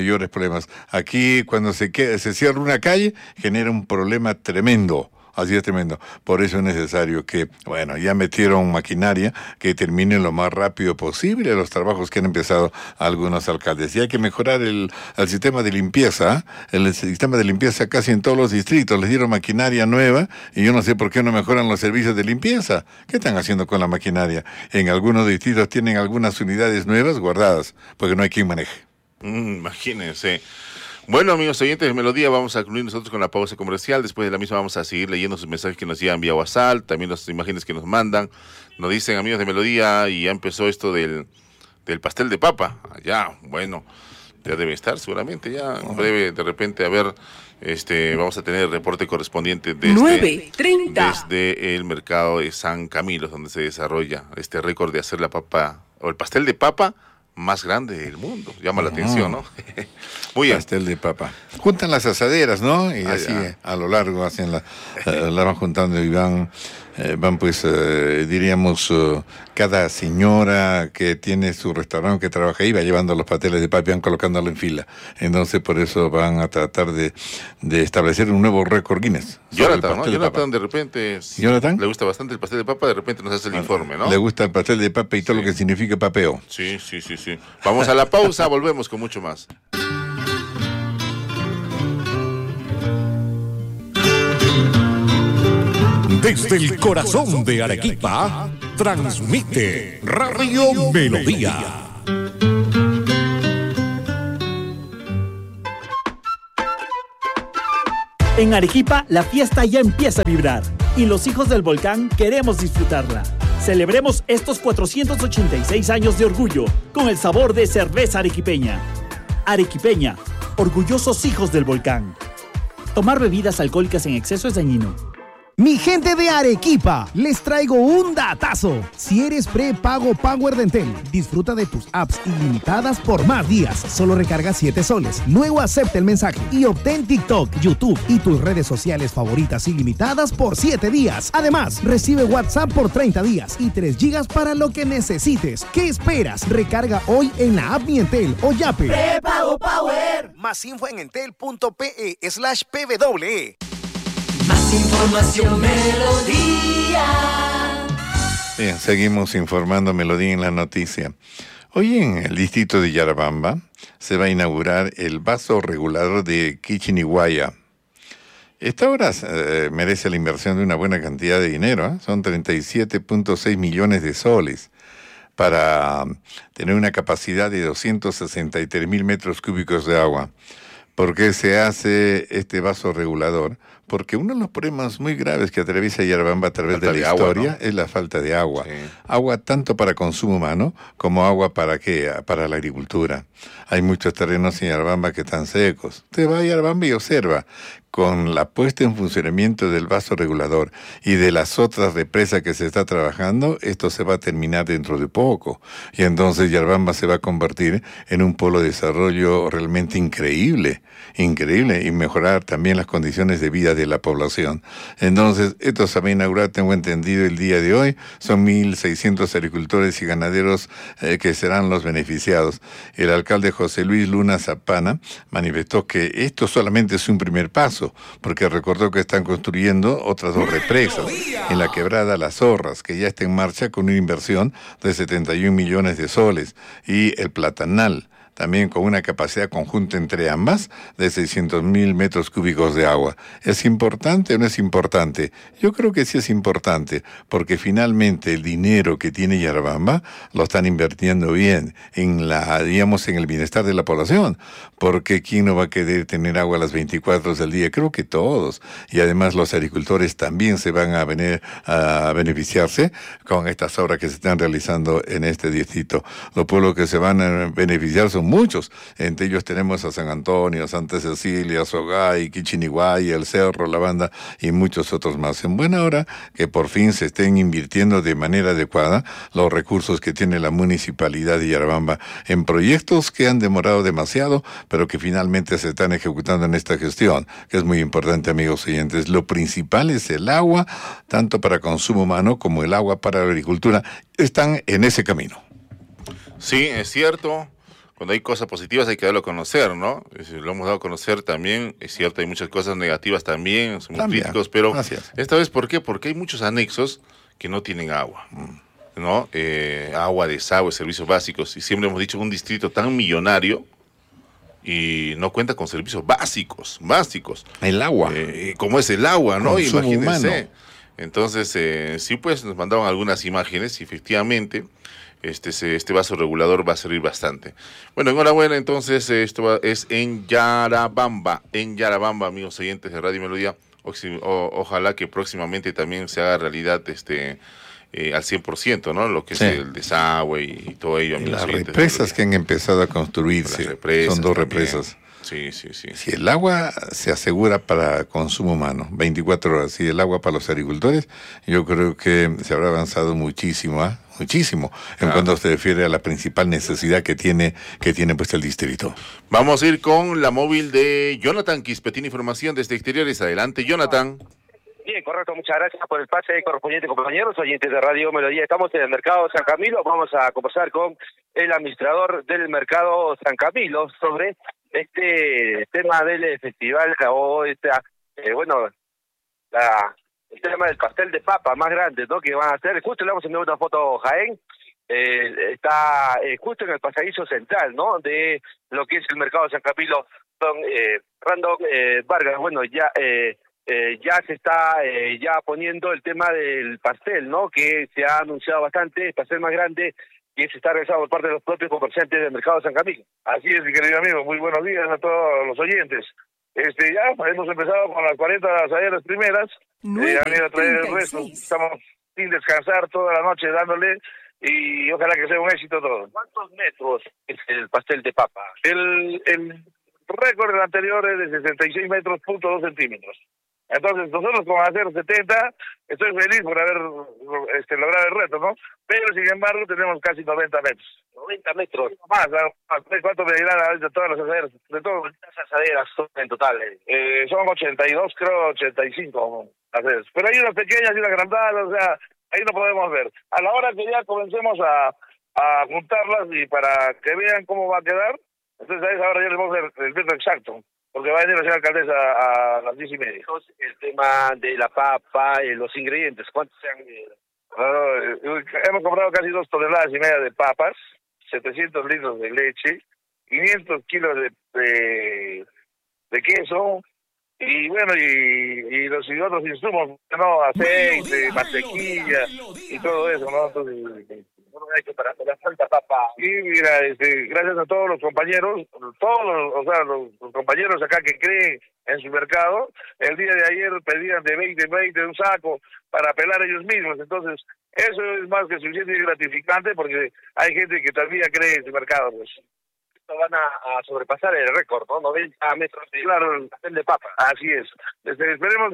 Aquí cuando se cierra una calle genera un problema tremendo. Así es, tremendo. Por eso es necesario que, ya metieron maquinaria que termine lo más rápido posible los trabajos que han empezado algunos alcaldes. Y hay que mejorar el sistema de limpieza. El sistema de limpieza casi en todos los distritos. Les dieron maquinaria nueva y yo no sé por qué no mejoran los servicios de limpieza. ¿Qué están haciendo con la maquinaria? En algunos distritos tienen algunas unidades nuevas guardadas porque no hay quien maneje. Imagínense. Bueno, amigos oyentes de Melodía, vamos a concluir nosotros con la pausa comercial. Después de la misma vamos a seguir leyendo sus mensajes que nos llegan vía WhatsApp, también las imágenes que nos mandan. Nos dicen, amigos de Melodía, y ya empezó esto del pastel de papa. Allá, bueno, Ya debe estar, seguramente, ya breve, de repente, a ver, vamos a tener el reporte correspondiente desde 9:30. Desde el mercado de San Camilo, donde se desarrolla este récord de hacer la papa, o el pastel de papa más grande del mundo. Llama la atención, ¿no? Muy bien. Pastel de papa. Juntan las asaderas, ¿no? Y así a lo largo hacen la van juntando y van pues, diríamos, cada señora que tiene su restaurante, que trabaja ahí, va llevando los pasteles de papa y van colocándolo en fila. Entonces, por eso van a tratar de establecer un nuevo récord Guinness. Jonathan, ¿no? Jonathan, de repente, le gusta bastante el pastel de papa, de repente nos hace el informe, ¿no? Le gusta el pastel de papa y todo lo que significa papeo. Sí. Vamos a la pausa, volvemos con mucho más. Desde el corazón de Arequipa, transmite Radio Melodía. En Arequipa, la fiesta ya empieza a vibrar y los hijos del volcán queremos disfrutarla. Celebremos estos 486 años de orgullo con el sabor de cerveza arequipeña. Arequipeña, orgullosos hijos del volcán. Tomar bebidas alcohólicas en exceso es dañino. Mi gente de Arequipa, les traigo un datazo. Si eres prepago Power de Entel, disfruta de tus apps ilimitadas por más días. Solo recarga 7 soles. Luego acepta el mensaje y obtén TikTok, YouTube y tus redes sociales favoritas ilimitadas por 7 días. Además, recibe WhatsApp por 30 días y 3 gigas para lo que necesites. ¿Qué esperas? Recarga hoy en la app Mi Entel o Yape. Prepago Power. Más info en entel.pe/pwe. Más información, Melodía. Bien, seguimos informando Melodía en la noticia. Hoy en el distrito de Yarabamba se va a inaugurar el vaso regulador de Quichiniguaya. Esta obra merece la inversión de una buena cantidad de dinero, son 37.6 millones de soles, para tener una capacidad de 263.000 metros cúbicos de agua. ¿Por qué se hace este vaso regulador? Porque uno de los problemas muy graves que atraviesa Yarabamba a través de la historia, ¿no?, es la falta de agua. Sí. Agua tanto para consumo humano como agua para la agricultura. Hay muchos terrenos en Yarabamba que están secos. Usted va a Yarabamba y observa, con la puesta en funcionamiento del vaso regulador y de las otras represas que se está trabajando, esto se va a terminar dentro de poco. Y entonces Yarabamba se va a convertir en un polo de desarrollo realmente increíble, y mejorar también las condiciones de vida de la población. Entonces, esto se va a inaugurar, tengo entendido, el día de hoy. Son 1.600 agricultores y ganaderos que serán los beneficiados. El alcalde José Luis Luna Zapana manifestó que esto solamente es un primer paso, porque recordó que están construyendo otras 2 represas en la quebrada Las Zorras, que ya está en marcha con una inversión de 71 millones de soles, y el Platanal, también con una capacidad conjunta entre ambas de 600.000 metros cúbicos de agua. ¿Es importante o no es importante? Yo creo que sí es importante, porque finalmente el dinero que tiene Yarabamba lo están invirtiendo bien en el bienestar de la población, porque ¿quién no va a querer tener agua a las 24 horas del día? Creo que todos. Y además los agricultores también se van a venir a beneficiarse con estas obras que se están realizando en este distrito. Los pueblos que se van a beneficiar son muchos. Entre ellos tenemos a San Antonio, Santa Cecilia, Sogay, Quichiniguaya, El Cerro, La Banda y muchos otros más. En buena hora que por fin se estén invirtiendo de manera adecuada los recursos que tiene la municipalidad de Yarabamba en proyectos que han demorado demasiado, pero que finalmente se están ejecutando en esta gestión, que es muy importante, amigos oyentes. Lo principal es el agua, tanto para consumo humano como el agua para la agricultura. Están en ese camino. Sí, es cierto. Cuando hay cosas positivas hay que darlo a conocer, ¿no? Lo hemos dado a conocer también, es cierto, hay muchas cosas negativas también, somos críticos, pero gracias. Esta vez, ¿por qué? Porque hay muchos anexos que no tienen agua, ¿no? Agua, desagüe, servicios básicos, y siempre hemos dicho, un distrito tan millonario y no cuenta con servicios básicos. El agua. Como es el agua, ¿no? Consumo imagínense. Humano. Entonces, sí, pues nos mandaban algunas imágenes y efectivamente este vaso regulador va a servir bastante. Bueno, enhorabuena, entonces, esto es en Yarabamba, amigos oyentes de Radio Melodía. Ojalá que próximamente también se haga realidad al 100%, ¿no? Lo que es el desagüe y todo ello. Y las represas que han empezado a construirse, son 2 represas. Sí. Si el agua se asegura para consumo humano, 24 horas, y el agua para los agricultores, yo creo que se habrá avanzado muchísimo, en cuanto se refiere a la principal necesidad que tiene pues el distrito. Vamos a ir con la móvil de Jonathan Quispe, tiene información desde exteriores. Adelante, Jonathan. Bien, correcto, muchas gracias por el pase correspondiente, compañeros, oyentes de Radio Melodía. Estamos en el Mercado San Camilo, vamos a conversar con el administrador del Mercado San Camilo sobre este tema del festival, o el tema del pastel de papa más grande, ¿no?, que van a hacer. Justo le vamos a enviar una foto, Jaén, está justo en el pasadizo central, ¿no?, de lo que es el Mercado San Camilo. Random Vargas, bueno, ya se está ya poniendo el tema del pastel, ¿no?, que se ha anunciado bastante, el pastel más grande, que se está realizando por parte de los propios comerciantes del Mercado San Camilo. Así es, mi querido amigo, muy buenos días a todos los oyentes. Ya hemos empezado con las 40 asaderas primeras, han ido a traer el resto, estamos sin descansar toda la noche dándole, y ojalá que sea un éxito todo. ¿Cuántos metros es el pastel de papa? El récord anterior es de 66 metros, .2 centímetros. Entonces, nosotros con hacer 70, estoy feliz por haber logrado el reto, ¿no? Pero, sin embargo, tenemos casi 90 metros. 90 metros. Más, ¿cuánto me dirán de todas las asaderas? De todas las asaderas son en total. Son 82, creo, 85 asaderas. Pero hay unas pequeñas y unas grandadas, o sea, ahí no podemos ver. A la hora que ya comencemos a juntarlas y para que vean cómo va a quedar, entonces a esa hora ya les vamos a ver el metro exacto, porque va a venir la señora alcaldesa a las 10:30. El tema de la papa, los ingredientes, ¿cuántos se han...? Hemos comprado casi 2,5 toneladas de papas, 700 litros de leche, 500 kilos de queso, y bueno, y los otros insumos, ¿no?, aceite, mantequilla y todo eso, ¿no? Entonces, para la falta papa. Sí, mira, gracias a todos los compañeros, los compañeros acá que creen en su mercado, el día de ayer pedían de 20 un saco para pelar ellos mismos. Entonces, eso es más que suficiente y gratificante, porque hay gente que todavía cree en su mercado, pues. Van a sobrepasar el récord, ¿no? 90 metros de, claro, el pastel de papa. Así es. Esperemos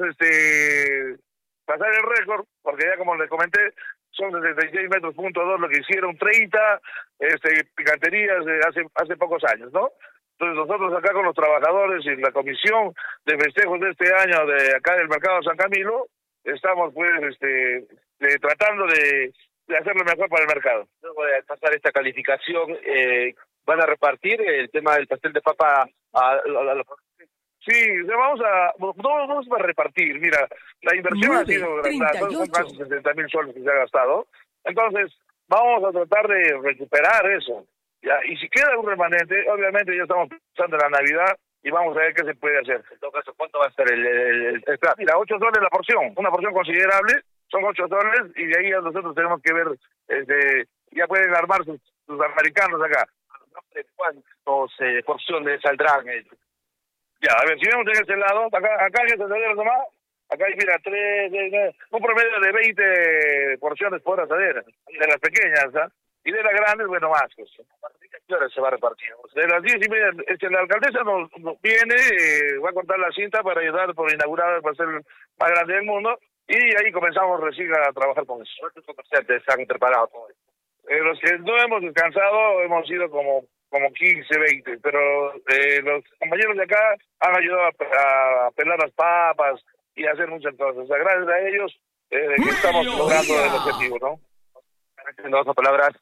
pasar el récord, porque ya como les comenté, son 76 metros .2 lo que hicieron 30 picanterías hace pocos años, ¿no? Entonces nosotros acá con los trabajadores y la comisión de festejos de este año de acá del Mercado San Camilo, estamos pues tratando de hacer lo mejor para el mercado. Luego de pasar esta calificación, ¿van a repartir el tema del pastel de papa a los... Sí, vamos a repartir. Mira, la inversión ha sido grande, son casi 60,000 soles que se ha gastado. Entonces, vamos a tratar de recuperar eso. Ya, y si queda un remanente, obviamente ya estamos pensando en la Navidad y vamos a ver qué se puede hacer. En todo caso, ¿cuánto va a ser el Mira, 8 soles la porción, una porción considerable, son 8 soles, y de ahí nosotros tenemos que ver, ya pueden armar sus americanos acá. ¿Cuántos porciones saldrán? Ya, a ver, si vemos en este lado, acá en este asadero nomás, acá hay, mira, un promedio de 20 porciones por asadera, de las pequeñas, ¿ah? Y de las grandes, bueno, más. Pues. ¿Qué hora se va a repartir? De las 10:30, la alcaldesa nos viene, va a cortar la cinta para ayudar por inaugurar el pastel más grande del mundo, y ahí comenzamos recién a trabajar con eso. ¿Cuántos comerciantes han preparado todo esto? Los que no hemos descansado hemos sido como 15, 20, pero los compañeros de acá han ayudado a pelar las papas y a hacer muchas cosas. O sea, gracias a ellos que estamos logrando el objetivo, ¿no? En otras palabras,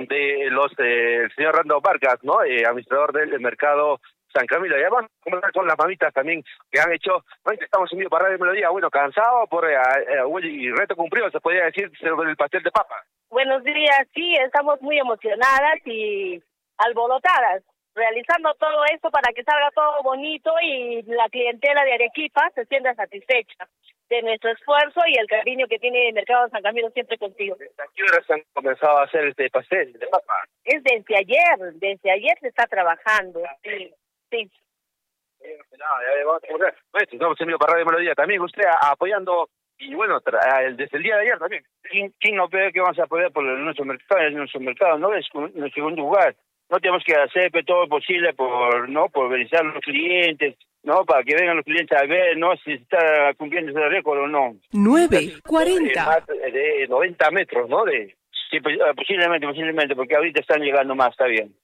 el señor Rando Vargas, ¿no? Administrador del Mercado San Camilo. Y además, con las mamitas también que han hecho, ¿no? Estamos en vivo para Radio Melodía, bueno, cansado y reto cumplido, se podría decir, sobre el pastel de papa. Buenos días, sí, estamos muy emocionadas y alborotadas, realizando todo esto para que salga todo bonito y la clientela de Arequipa se sienta satisfecha de nuestro esfuerzo y el cariño que tiene el Mercado San Camilo siempre contigo. ¿A qué horas han comenzado a hacer este pastel de papa? Es desde ayer se está trabajando, sí. Estamos en vivo para Radio Melodía, también usted apoyando Y bueno, desde el día de ayer también. ¿Quién no ve que vamos a poder por nuestro mercado? No es en segundo lugar. No tenemos que hacer todo lo posible por beneficiar a los clientes, ¿no? Para que vengan los clientes a ver, ¿no? Si está cumpliendo ese récord o no. 9:40. Más de 90 metros, ¿no? Sí, posiblemente, porque ahorita están llegando más, está bien.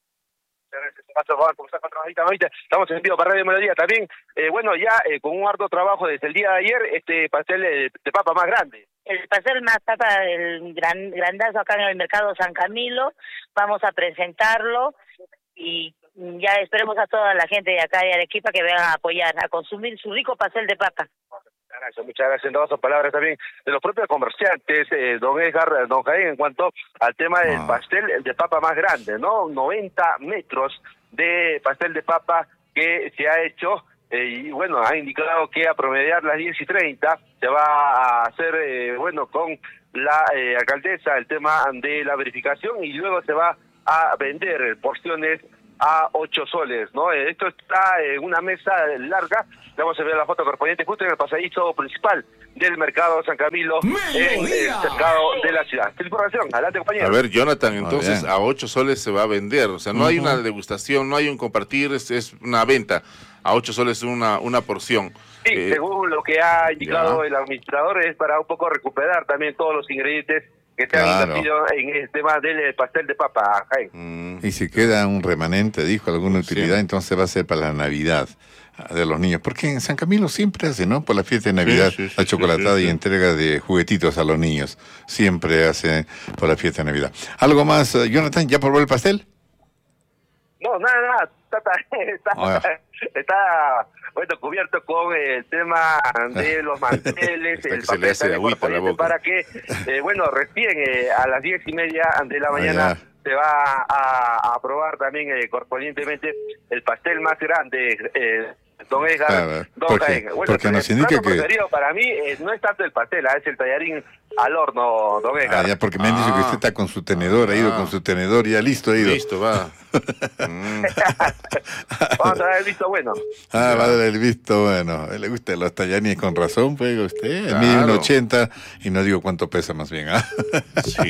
Estamos en vivo para Radio Melodía también. Bueno, ya con un arduo trabajo desde el día de ayer, este pastel de papa más grande. El pastel más papa, el grandazo acá en el mercado San Camilo. Vamos a presentarlo y ya esperemos a toda la gente de acá de Arequipa que vengan a apoyar, a consumir su rico pastel de papa. Muchas gracias. En todas las palabras también de los propios comerciantes, don Edgar, don Jaén, en cuanto al tema del pastel de papa más grande, ¿no? 90 metros de pastel de papa que se ha hecho, y bueno, ha indicado que a promediar las 10:30 se va a hacer, con la alcaldesa el tema de la verificación y luego se va a vender porciones a 8 soles, ¿no? Esto está en una mesa larga. Vamos a ver la foto correspondiente justo en el pasadizo principal del mercado San Camilo, en el mercado de la ciudad. ¿Qué información? Adelante, compañero. A ver, Jonathan, entonces a 8 soles se va a vender. O sea, no hay una degustación, no hay un compartir, es una venta. A 8 soles una porción. Sí, según lo que ha indicado el administrador, es para un poco recuperar también todos los ingredientes que se han invertido en el tema del pastel de papa, Jaime. Y si queda un remanente, dijo, alguna utilidad, entonces va a ser para la Navidad de los niños. Porque en San Camilo siempre hace, ¿no? Por la fiesta de Navidad, la chocolatada y entrega de juguetitos a los niños. Siempre hace por la fiesta de Navidad. ¿Algo más, Jonathan? ¿Ya probó el pastel? No, nada. Está bueno, cubierto con el tema de los manteles, el papel también para que, recién a las 10:30 de la mañana se va a probar también correspondientemente el pastel más grande, don Edgar, don Jaén. Bueno, porque nos indica que... preferido para mí no es tanto el pastel, es el tallarín al horno, don Edgar. Ya, porque me han dicho que usted está con su tenedor, ha ido con su tenedor, ya listo, ha ido. Listo, va. Vamos a dar el visto bueno. Va a dar el visto bueno. Le gustan los tallarines con razón, pues, usted. Claro. Mide 1.80 y no digo cuánto pesa más bien, Sí.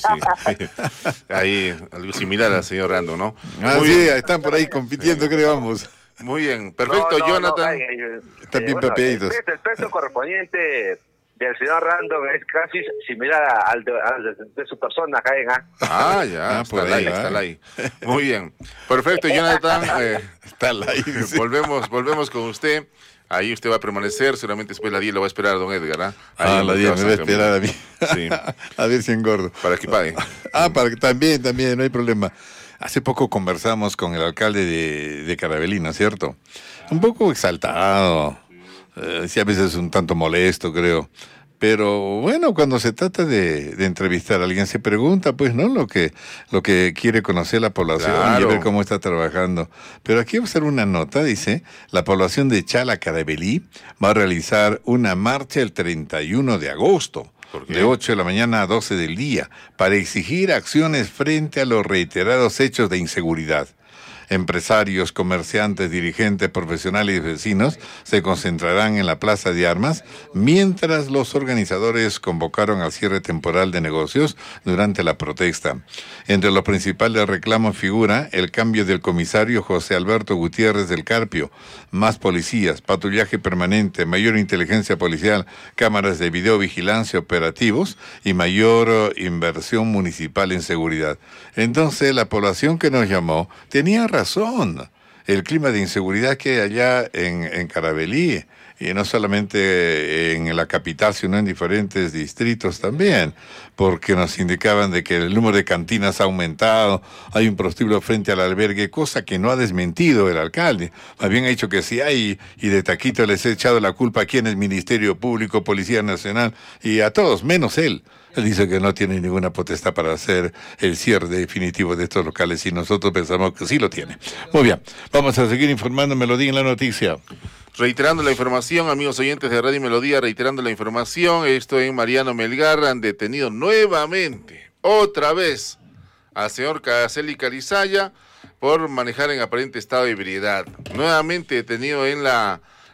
Ahí, algo similar al señor Rando, ¿no? Muy bien. Están por ahí compitiendo, creo, vamos. Muy bien, perfecto, Jonathan. Están bien pepeaditos. El peso correspondiente del señor Random es casi similar al de su persona, Jaén. Ya, está ahí. Muy bien, perfecto, Jonathan. Está ahí. Volvemos con usted. Ahí usted va a permanecer, seguramente después la 10 lo va a esperar a don Edgar. La 10 me va a esperar a mí. Sí. A ver si engordo. Para que pague. Para que también, no hay problema. Hace poco conversamos con el alcalde de Caravelí, ¿no es cierto? Un poco exaltado, sí, a veces un tanto molesto, creo. Pero bueno, cuando se trata de entrevistar a alguien, se pregunta, pues, ¿no? Lo que quiere conocer la población y ver cómo está trabajando. Pero aquí vamos a hacer una nota, dice, la población de Chala, Caravelí, va a realizar una marcha el 31 de agosto. De 8 de la mañana a 12 del día, para exigir acciones frente a los reiterados hechos de inseguridad. Empresarios, comerciantes, dirigentes, profesionales y vecinos se concentrarán en la Plaza de Armas, mientras los organizadores convocaron al cierre temporal de negocios durante la protesta. Entre los principales reclamos figura el cambio del comisario José Alberto Gutiérrez del Carpio, más policías, patrullaje permanente, mayor inteligencia policial, cámaras de videovigilancia operativos y mayor inversión municipal en seguridad. Entonces, la población que nos llamó tenía razón. El clima de inseguridad que hay allá en Caravelí, y no solamente en la capital, sino en diferentes distritos también, porque nos indicaban de que el número de cantinas ha aumentado, hay un prostíbulo frente al albergue, cosa que no ha desmentido el alcalde. Más bien ha dicho que sí hay, y de taquito les he echado la culpa aquí en el Ministerio Público, Policía Nacional, y a todos, menos él. Él dice que no tiene ninguna potestad para hacer el cierre definitivo de estos locales y nosotros pensamos que sí lo tiene. Muy bien, vamos a seguir informando Melodía en la noticia. Reiterando la información, amigos oyentes de Radio Melodía, reiterando la información, esto en Mariano Melgar, han detenido nuevamente, otra vez, al señor Caseli Carizaya por manejar en aparente estado de ebriedad. Nuevamente detenido en la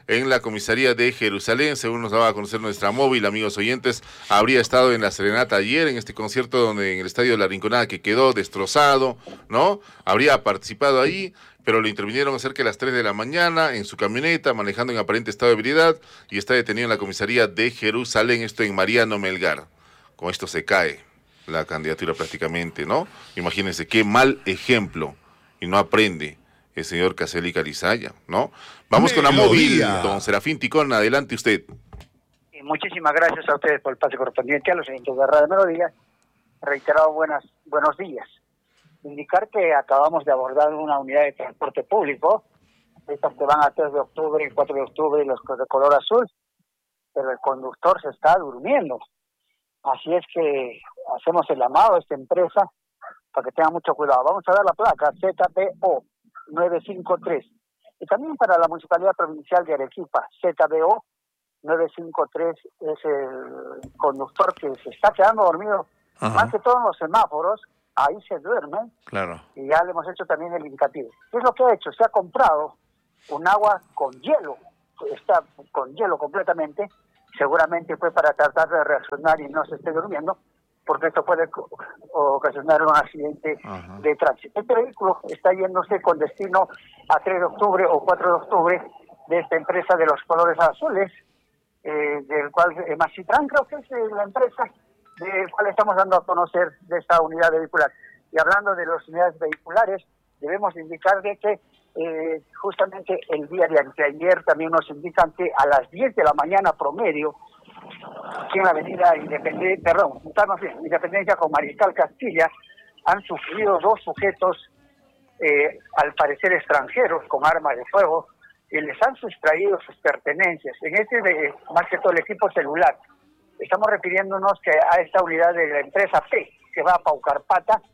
en la comisaría de Jerusalén. Según nos daba a conocer nuestra móvil, amigos oyentes, habría estado en la serenata ayer, en este concierto donde en el Estadio de la Rinconada, que quedó destrozado, ¿no? Habría participado ahí, pero lo intervinieron cerca de las 3 de la mañana en su camioneta, manejando en aparente estado de ebriedad, y está detenido en la comisaría de Jerusalén, esto en Mariano Melgar. Con esto se cae la candidatura prácticamente, ¿no? Imagínense qué mal ejemplo, y no aprende el señor Caseli Carizaya, ¿no? Vamos con la móvil, don Serafín Ticón, adelante usted. Muchísimas gracias a ustedes por el pase correspondiente, a los oyentes de Radio Melodía. Reiterado buenos días. Indicar que acabamos de abordar una unidad de transporte público, estas que van a 3 de octubre y 4 de octubre y los de color azul, pero el conductor se está durmiendo. Así es que hacemos el llamado a esta empresa para que tenga mucho cuidado. Vamos a dar la placa ZBO 953. Y también para la Municipalidad Provincial de Arequipa, ZBO 953 es el conductor que se está quedando dormido, más que todo en los semáforos, ahí se duerme. Claro. Y ya le hemos hecho también el indicativo. ¿Qué es lo que ha hecho? Se ha comprado un agua con hielo, está con hielo completamente, seguramente fue para tratar de reaccionar y no se esté durmiendo, porque esto puede ocasionar un accidente de tránsito. Este vehículo está yéndose con destino a 3 de octubre o 4 de octubre de esta empresa de los colores azules, del cual Macitran creo que es la empresa del cual estamos dando a conocer de esta unidad vehicular. Y hablando de las unidades vehiculares, debemos indicar de que justamente el día de anteayer también nos indican que a las 10 de la mañana promedio, aquí en la avenida Independencia con Mariscal Castilla, han sufrido 2 sujetos, al parecer extranjeros, con armas de fuego, y les han sustraído sus pertenencias. En más que todo el equipo celular. Estamos refiriéndonos que a esta unidad de la empresa P, que va a Paucarpata,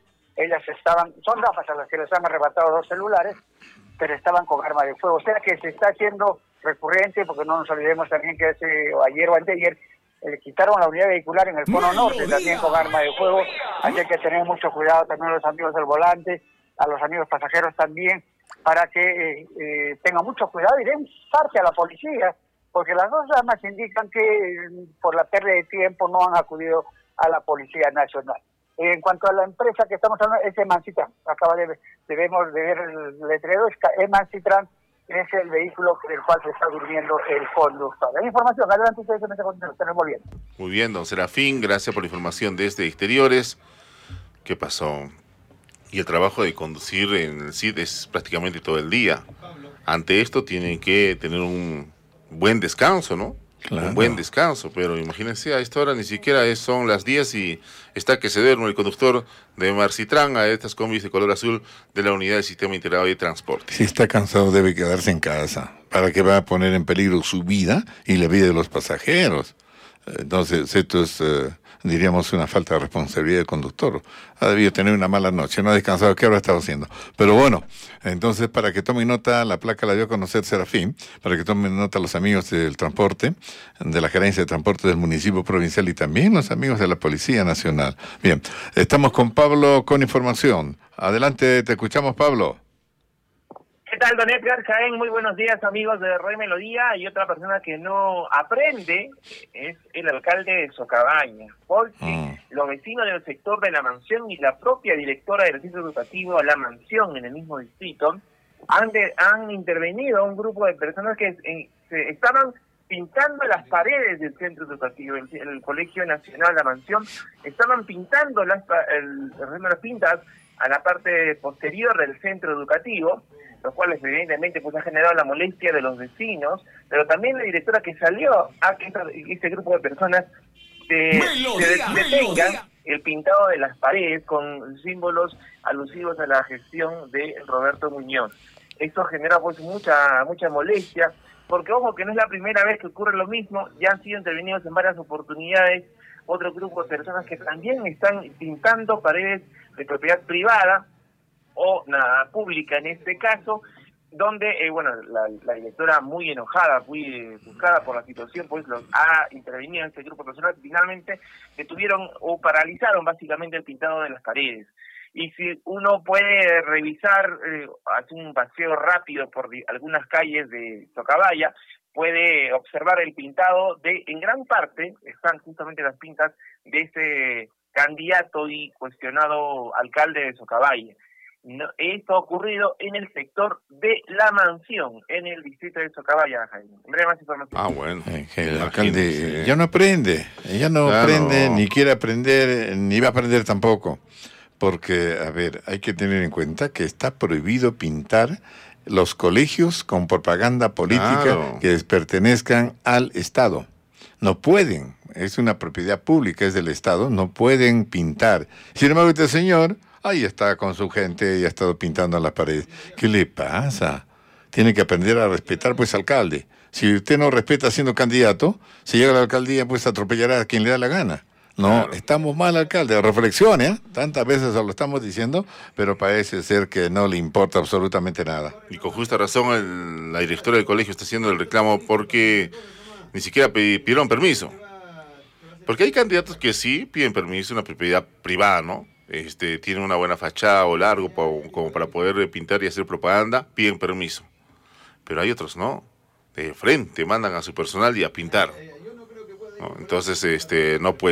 son damas a las que les han arrebatado 2 celulares, pero estaban con arma de fuego. O sea que se está haciendo recurrente, porque no nos olvidemos también que ayer o anteayer le quitaron la unidad vehicular en el Cono Norte, también con arma de fuego. Hay que tener mucho cuidado también a los amigos del volante, a los amigos pasajeros también, para que tengan mucho cuidado y den parte a la policía, porque las 2 damas indican que por la pérdida de tiempo no han acudido a la Policía Nacional. En cuanto a la empresa que estamos hablando, es Emancitran. Debemos de ver el letrero, Emancitran es el vehículo del cual se está durmiendo el conductor. La información, adelante ustedes, que me tenemos bien. Muy bien, don Serafín, gracias por la información desde Exteriores. ¿Qué pasó? Y el trabajo de conducir en el CID es prácticamente todo el día. Ante esto tienen que tener un buen descanso, ¿no? Claro. Un buen descanso, pero imagínense, a esta hora ni siquiera son las 10 y está que se duerme el conductor de Marcitrán a estas combis de color azul de la Unidad del Sistema Integrado de Transporte. Si está cansado debe quedarse en casa, para que va a poner en peligro su vida y la vida de los pasajeros. Entonces, esto es, diríamos, una falta de responsabilidad del conductor. Ha debido tener una mala noche, no ha descansado. ¿Qué habrá estado haciendo? Pero bueno, entonces, para que tomen nota, la placa la dio a conocer Serafín, para que tomen nota los amigos del transporte, de la Gerencia de Transporte del municipio provincial y también los amigos de la Policía Nacional. Bien, estamos con Pablo con información. Adelante, te escuchamos, Pablo. ¿Qué tal, don Edgar Jaén? Muy buenos días, amigos de Radio Melodía. Y otra persona que no aprende es el alcalde de Socabaña, porque los vecinos del sector de La Mansión y la propia directora del centro educativo La Mansión en el mismo distrito han intervenido a un grupo de personas que se estaban pintando las paredes del centro educativo, el Colegio Nacional La Mansión. Estaban pintando las pintas a la parte posterior del centro educativo, los cuales evidentemente pues ha generado la molestia de los vecinos, pero también la directora que salió a que este grupo de personas detengan el pintado de las paredes con símbolos alusivos a la gestión de Roberto Muñoz. Esto genera pues mucha molestia, porque ojo que no es la primera vez que ocurre lo mismo, ya han sido intervenidos en varias oportunidades otro grupo de personas que también están pintando paredes de propiedad privada o pública en este caso, donde la directora muy enojada, muy buscada por la situación, pues los ha intervenido en este grupo de personas, finalmente detuvieron o paralizaron básicamente el pintado de las paredes. Y si uno puede revisar, hacer un paseo rápido por algunas calles de Socabaya, puede observar el pintado en gran parte, están justamente las pintas de ese candidato y cuestionado alcalde de Socabaya. Esto ha ocurrido en el sector de La Mansión, en el distrito de Socabaya, Jaime. En breve más información. Bueno. El alcalde ya no aprende, aprende, ni quiere aprender, ni va a aprender tampoco. Porque, a ver, hay que tener en cuenta que está prohibido pintar los colegios con propaganda política que pertenezcan al Estado. No pueden, es una propiedad pública, es del Estado, no pueden pintar. Sin embargo, este señor, ahí está con su gente y ha estado pintando en las paredes. ¿Qué le pasa? Tiene que aprender a respetar, pues, alcalde. Si usted no respeta siendo candidato, si llega a la alcaldía, pues atropellará a quien le da la gana. No, estamos mal, alcalde. Reflexione, ¿eh? Tantas veces lo estamos diciendo, pero parece ser que no le importa absolutamente nada. Y con justa razón la directora del colegio está haciendo el reclamo porque ni siquiera pidieron permiso. Porque hay candidatos que sí piden permiso, una propiedad privada, ¿no? Tienen una buena fachada o largo como para poder pintar y hacer propaganda, piden permiso. Pero hay otros no, de frente mandan a su personal y a pintar, ¿no? Entonces no puede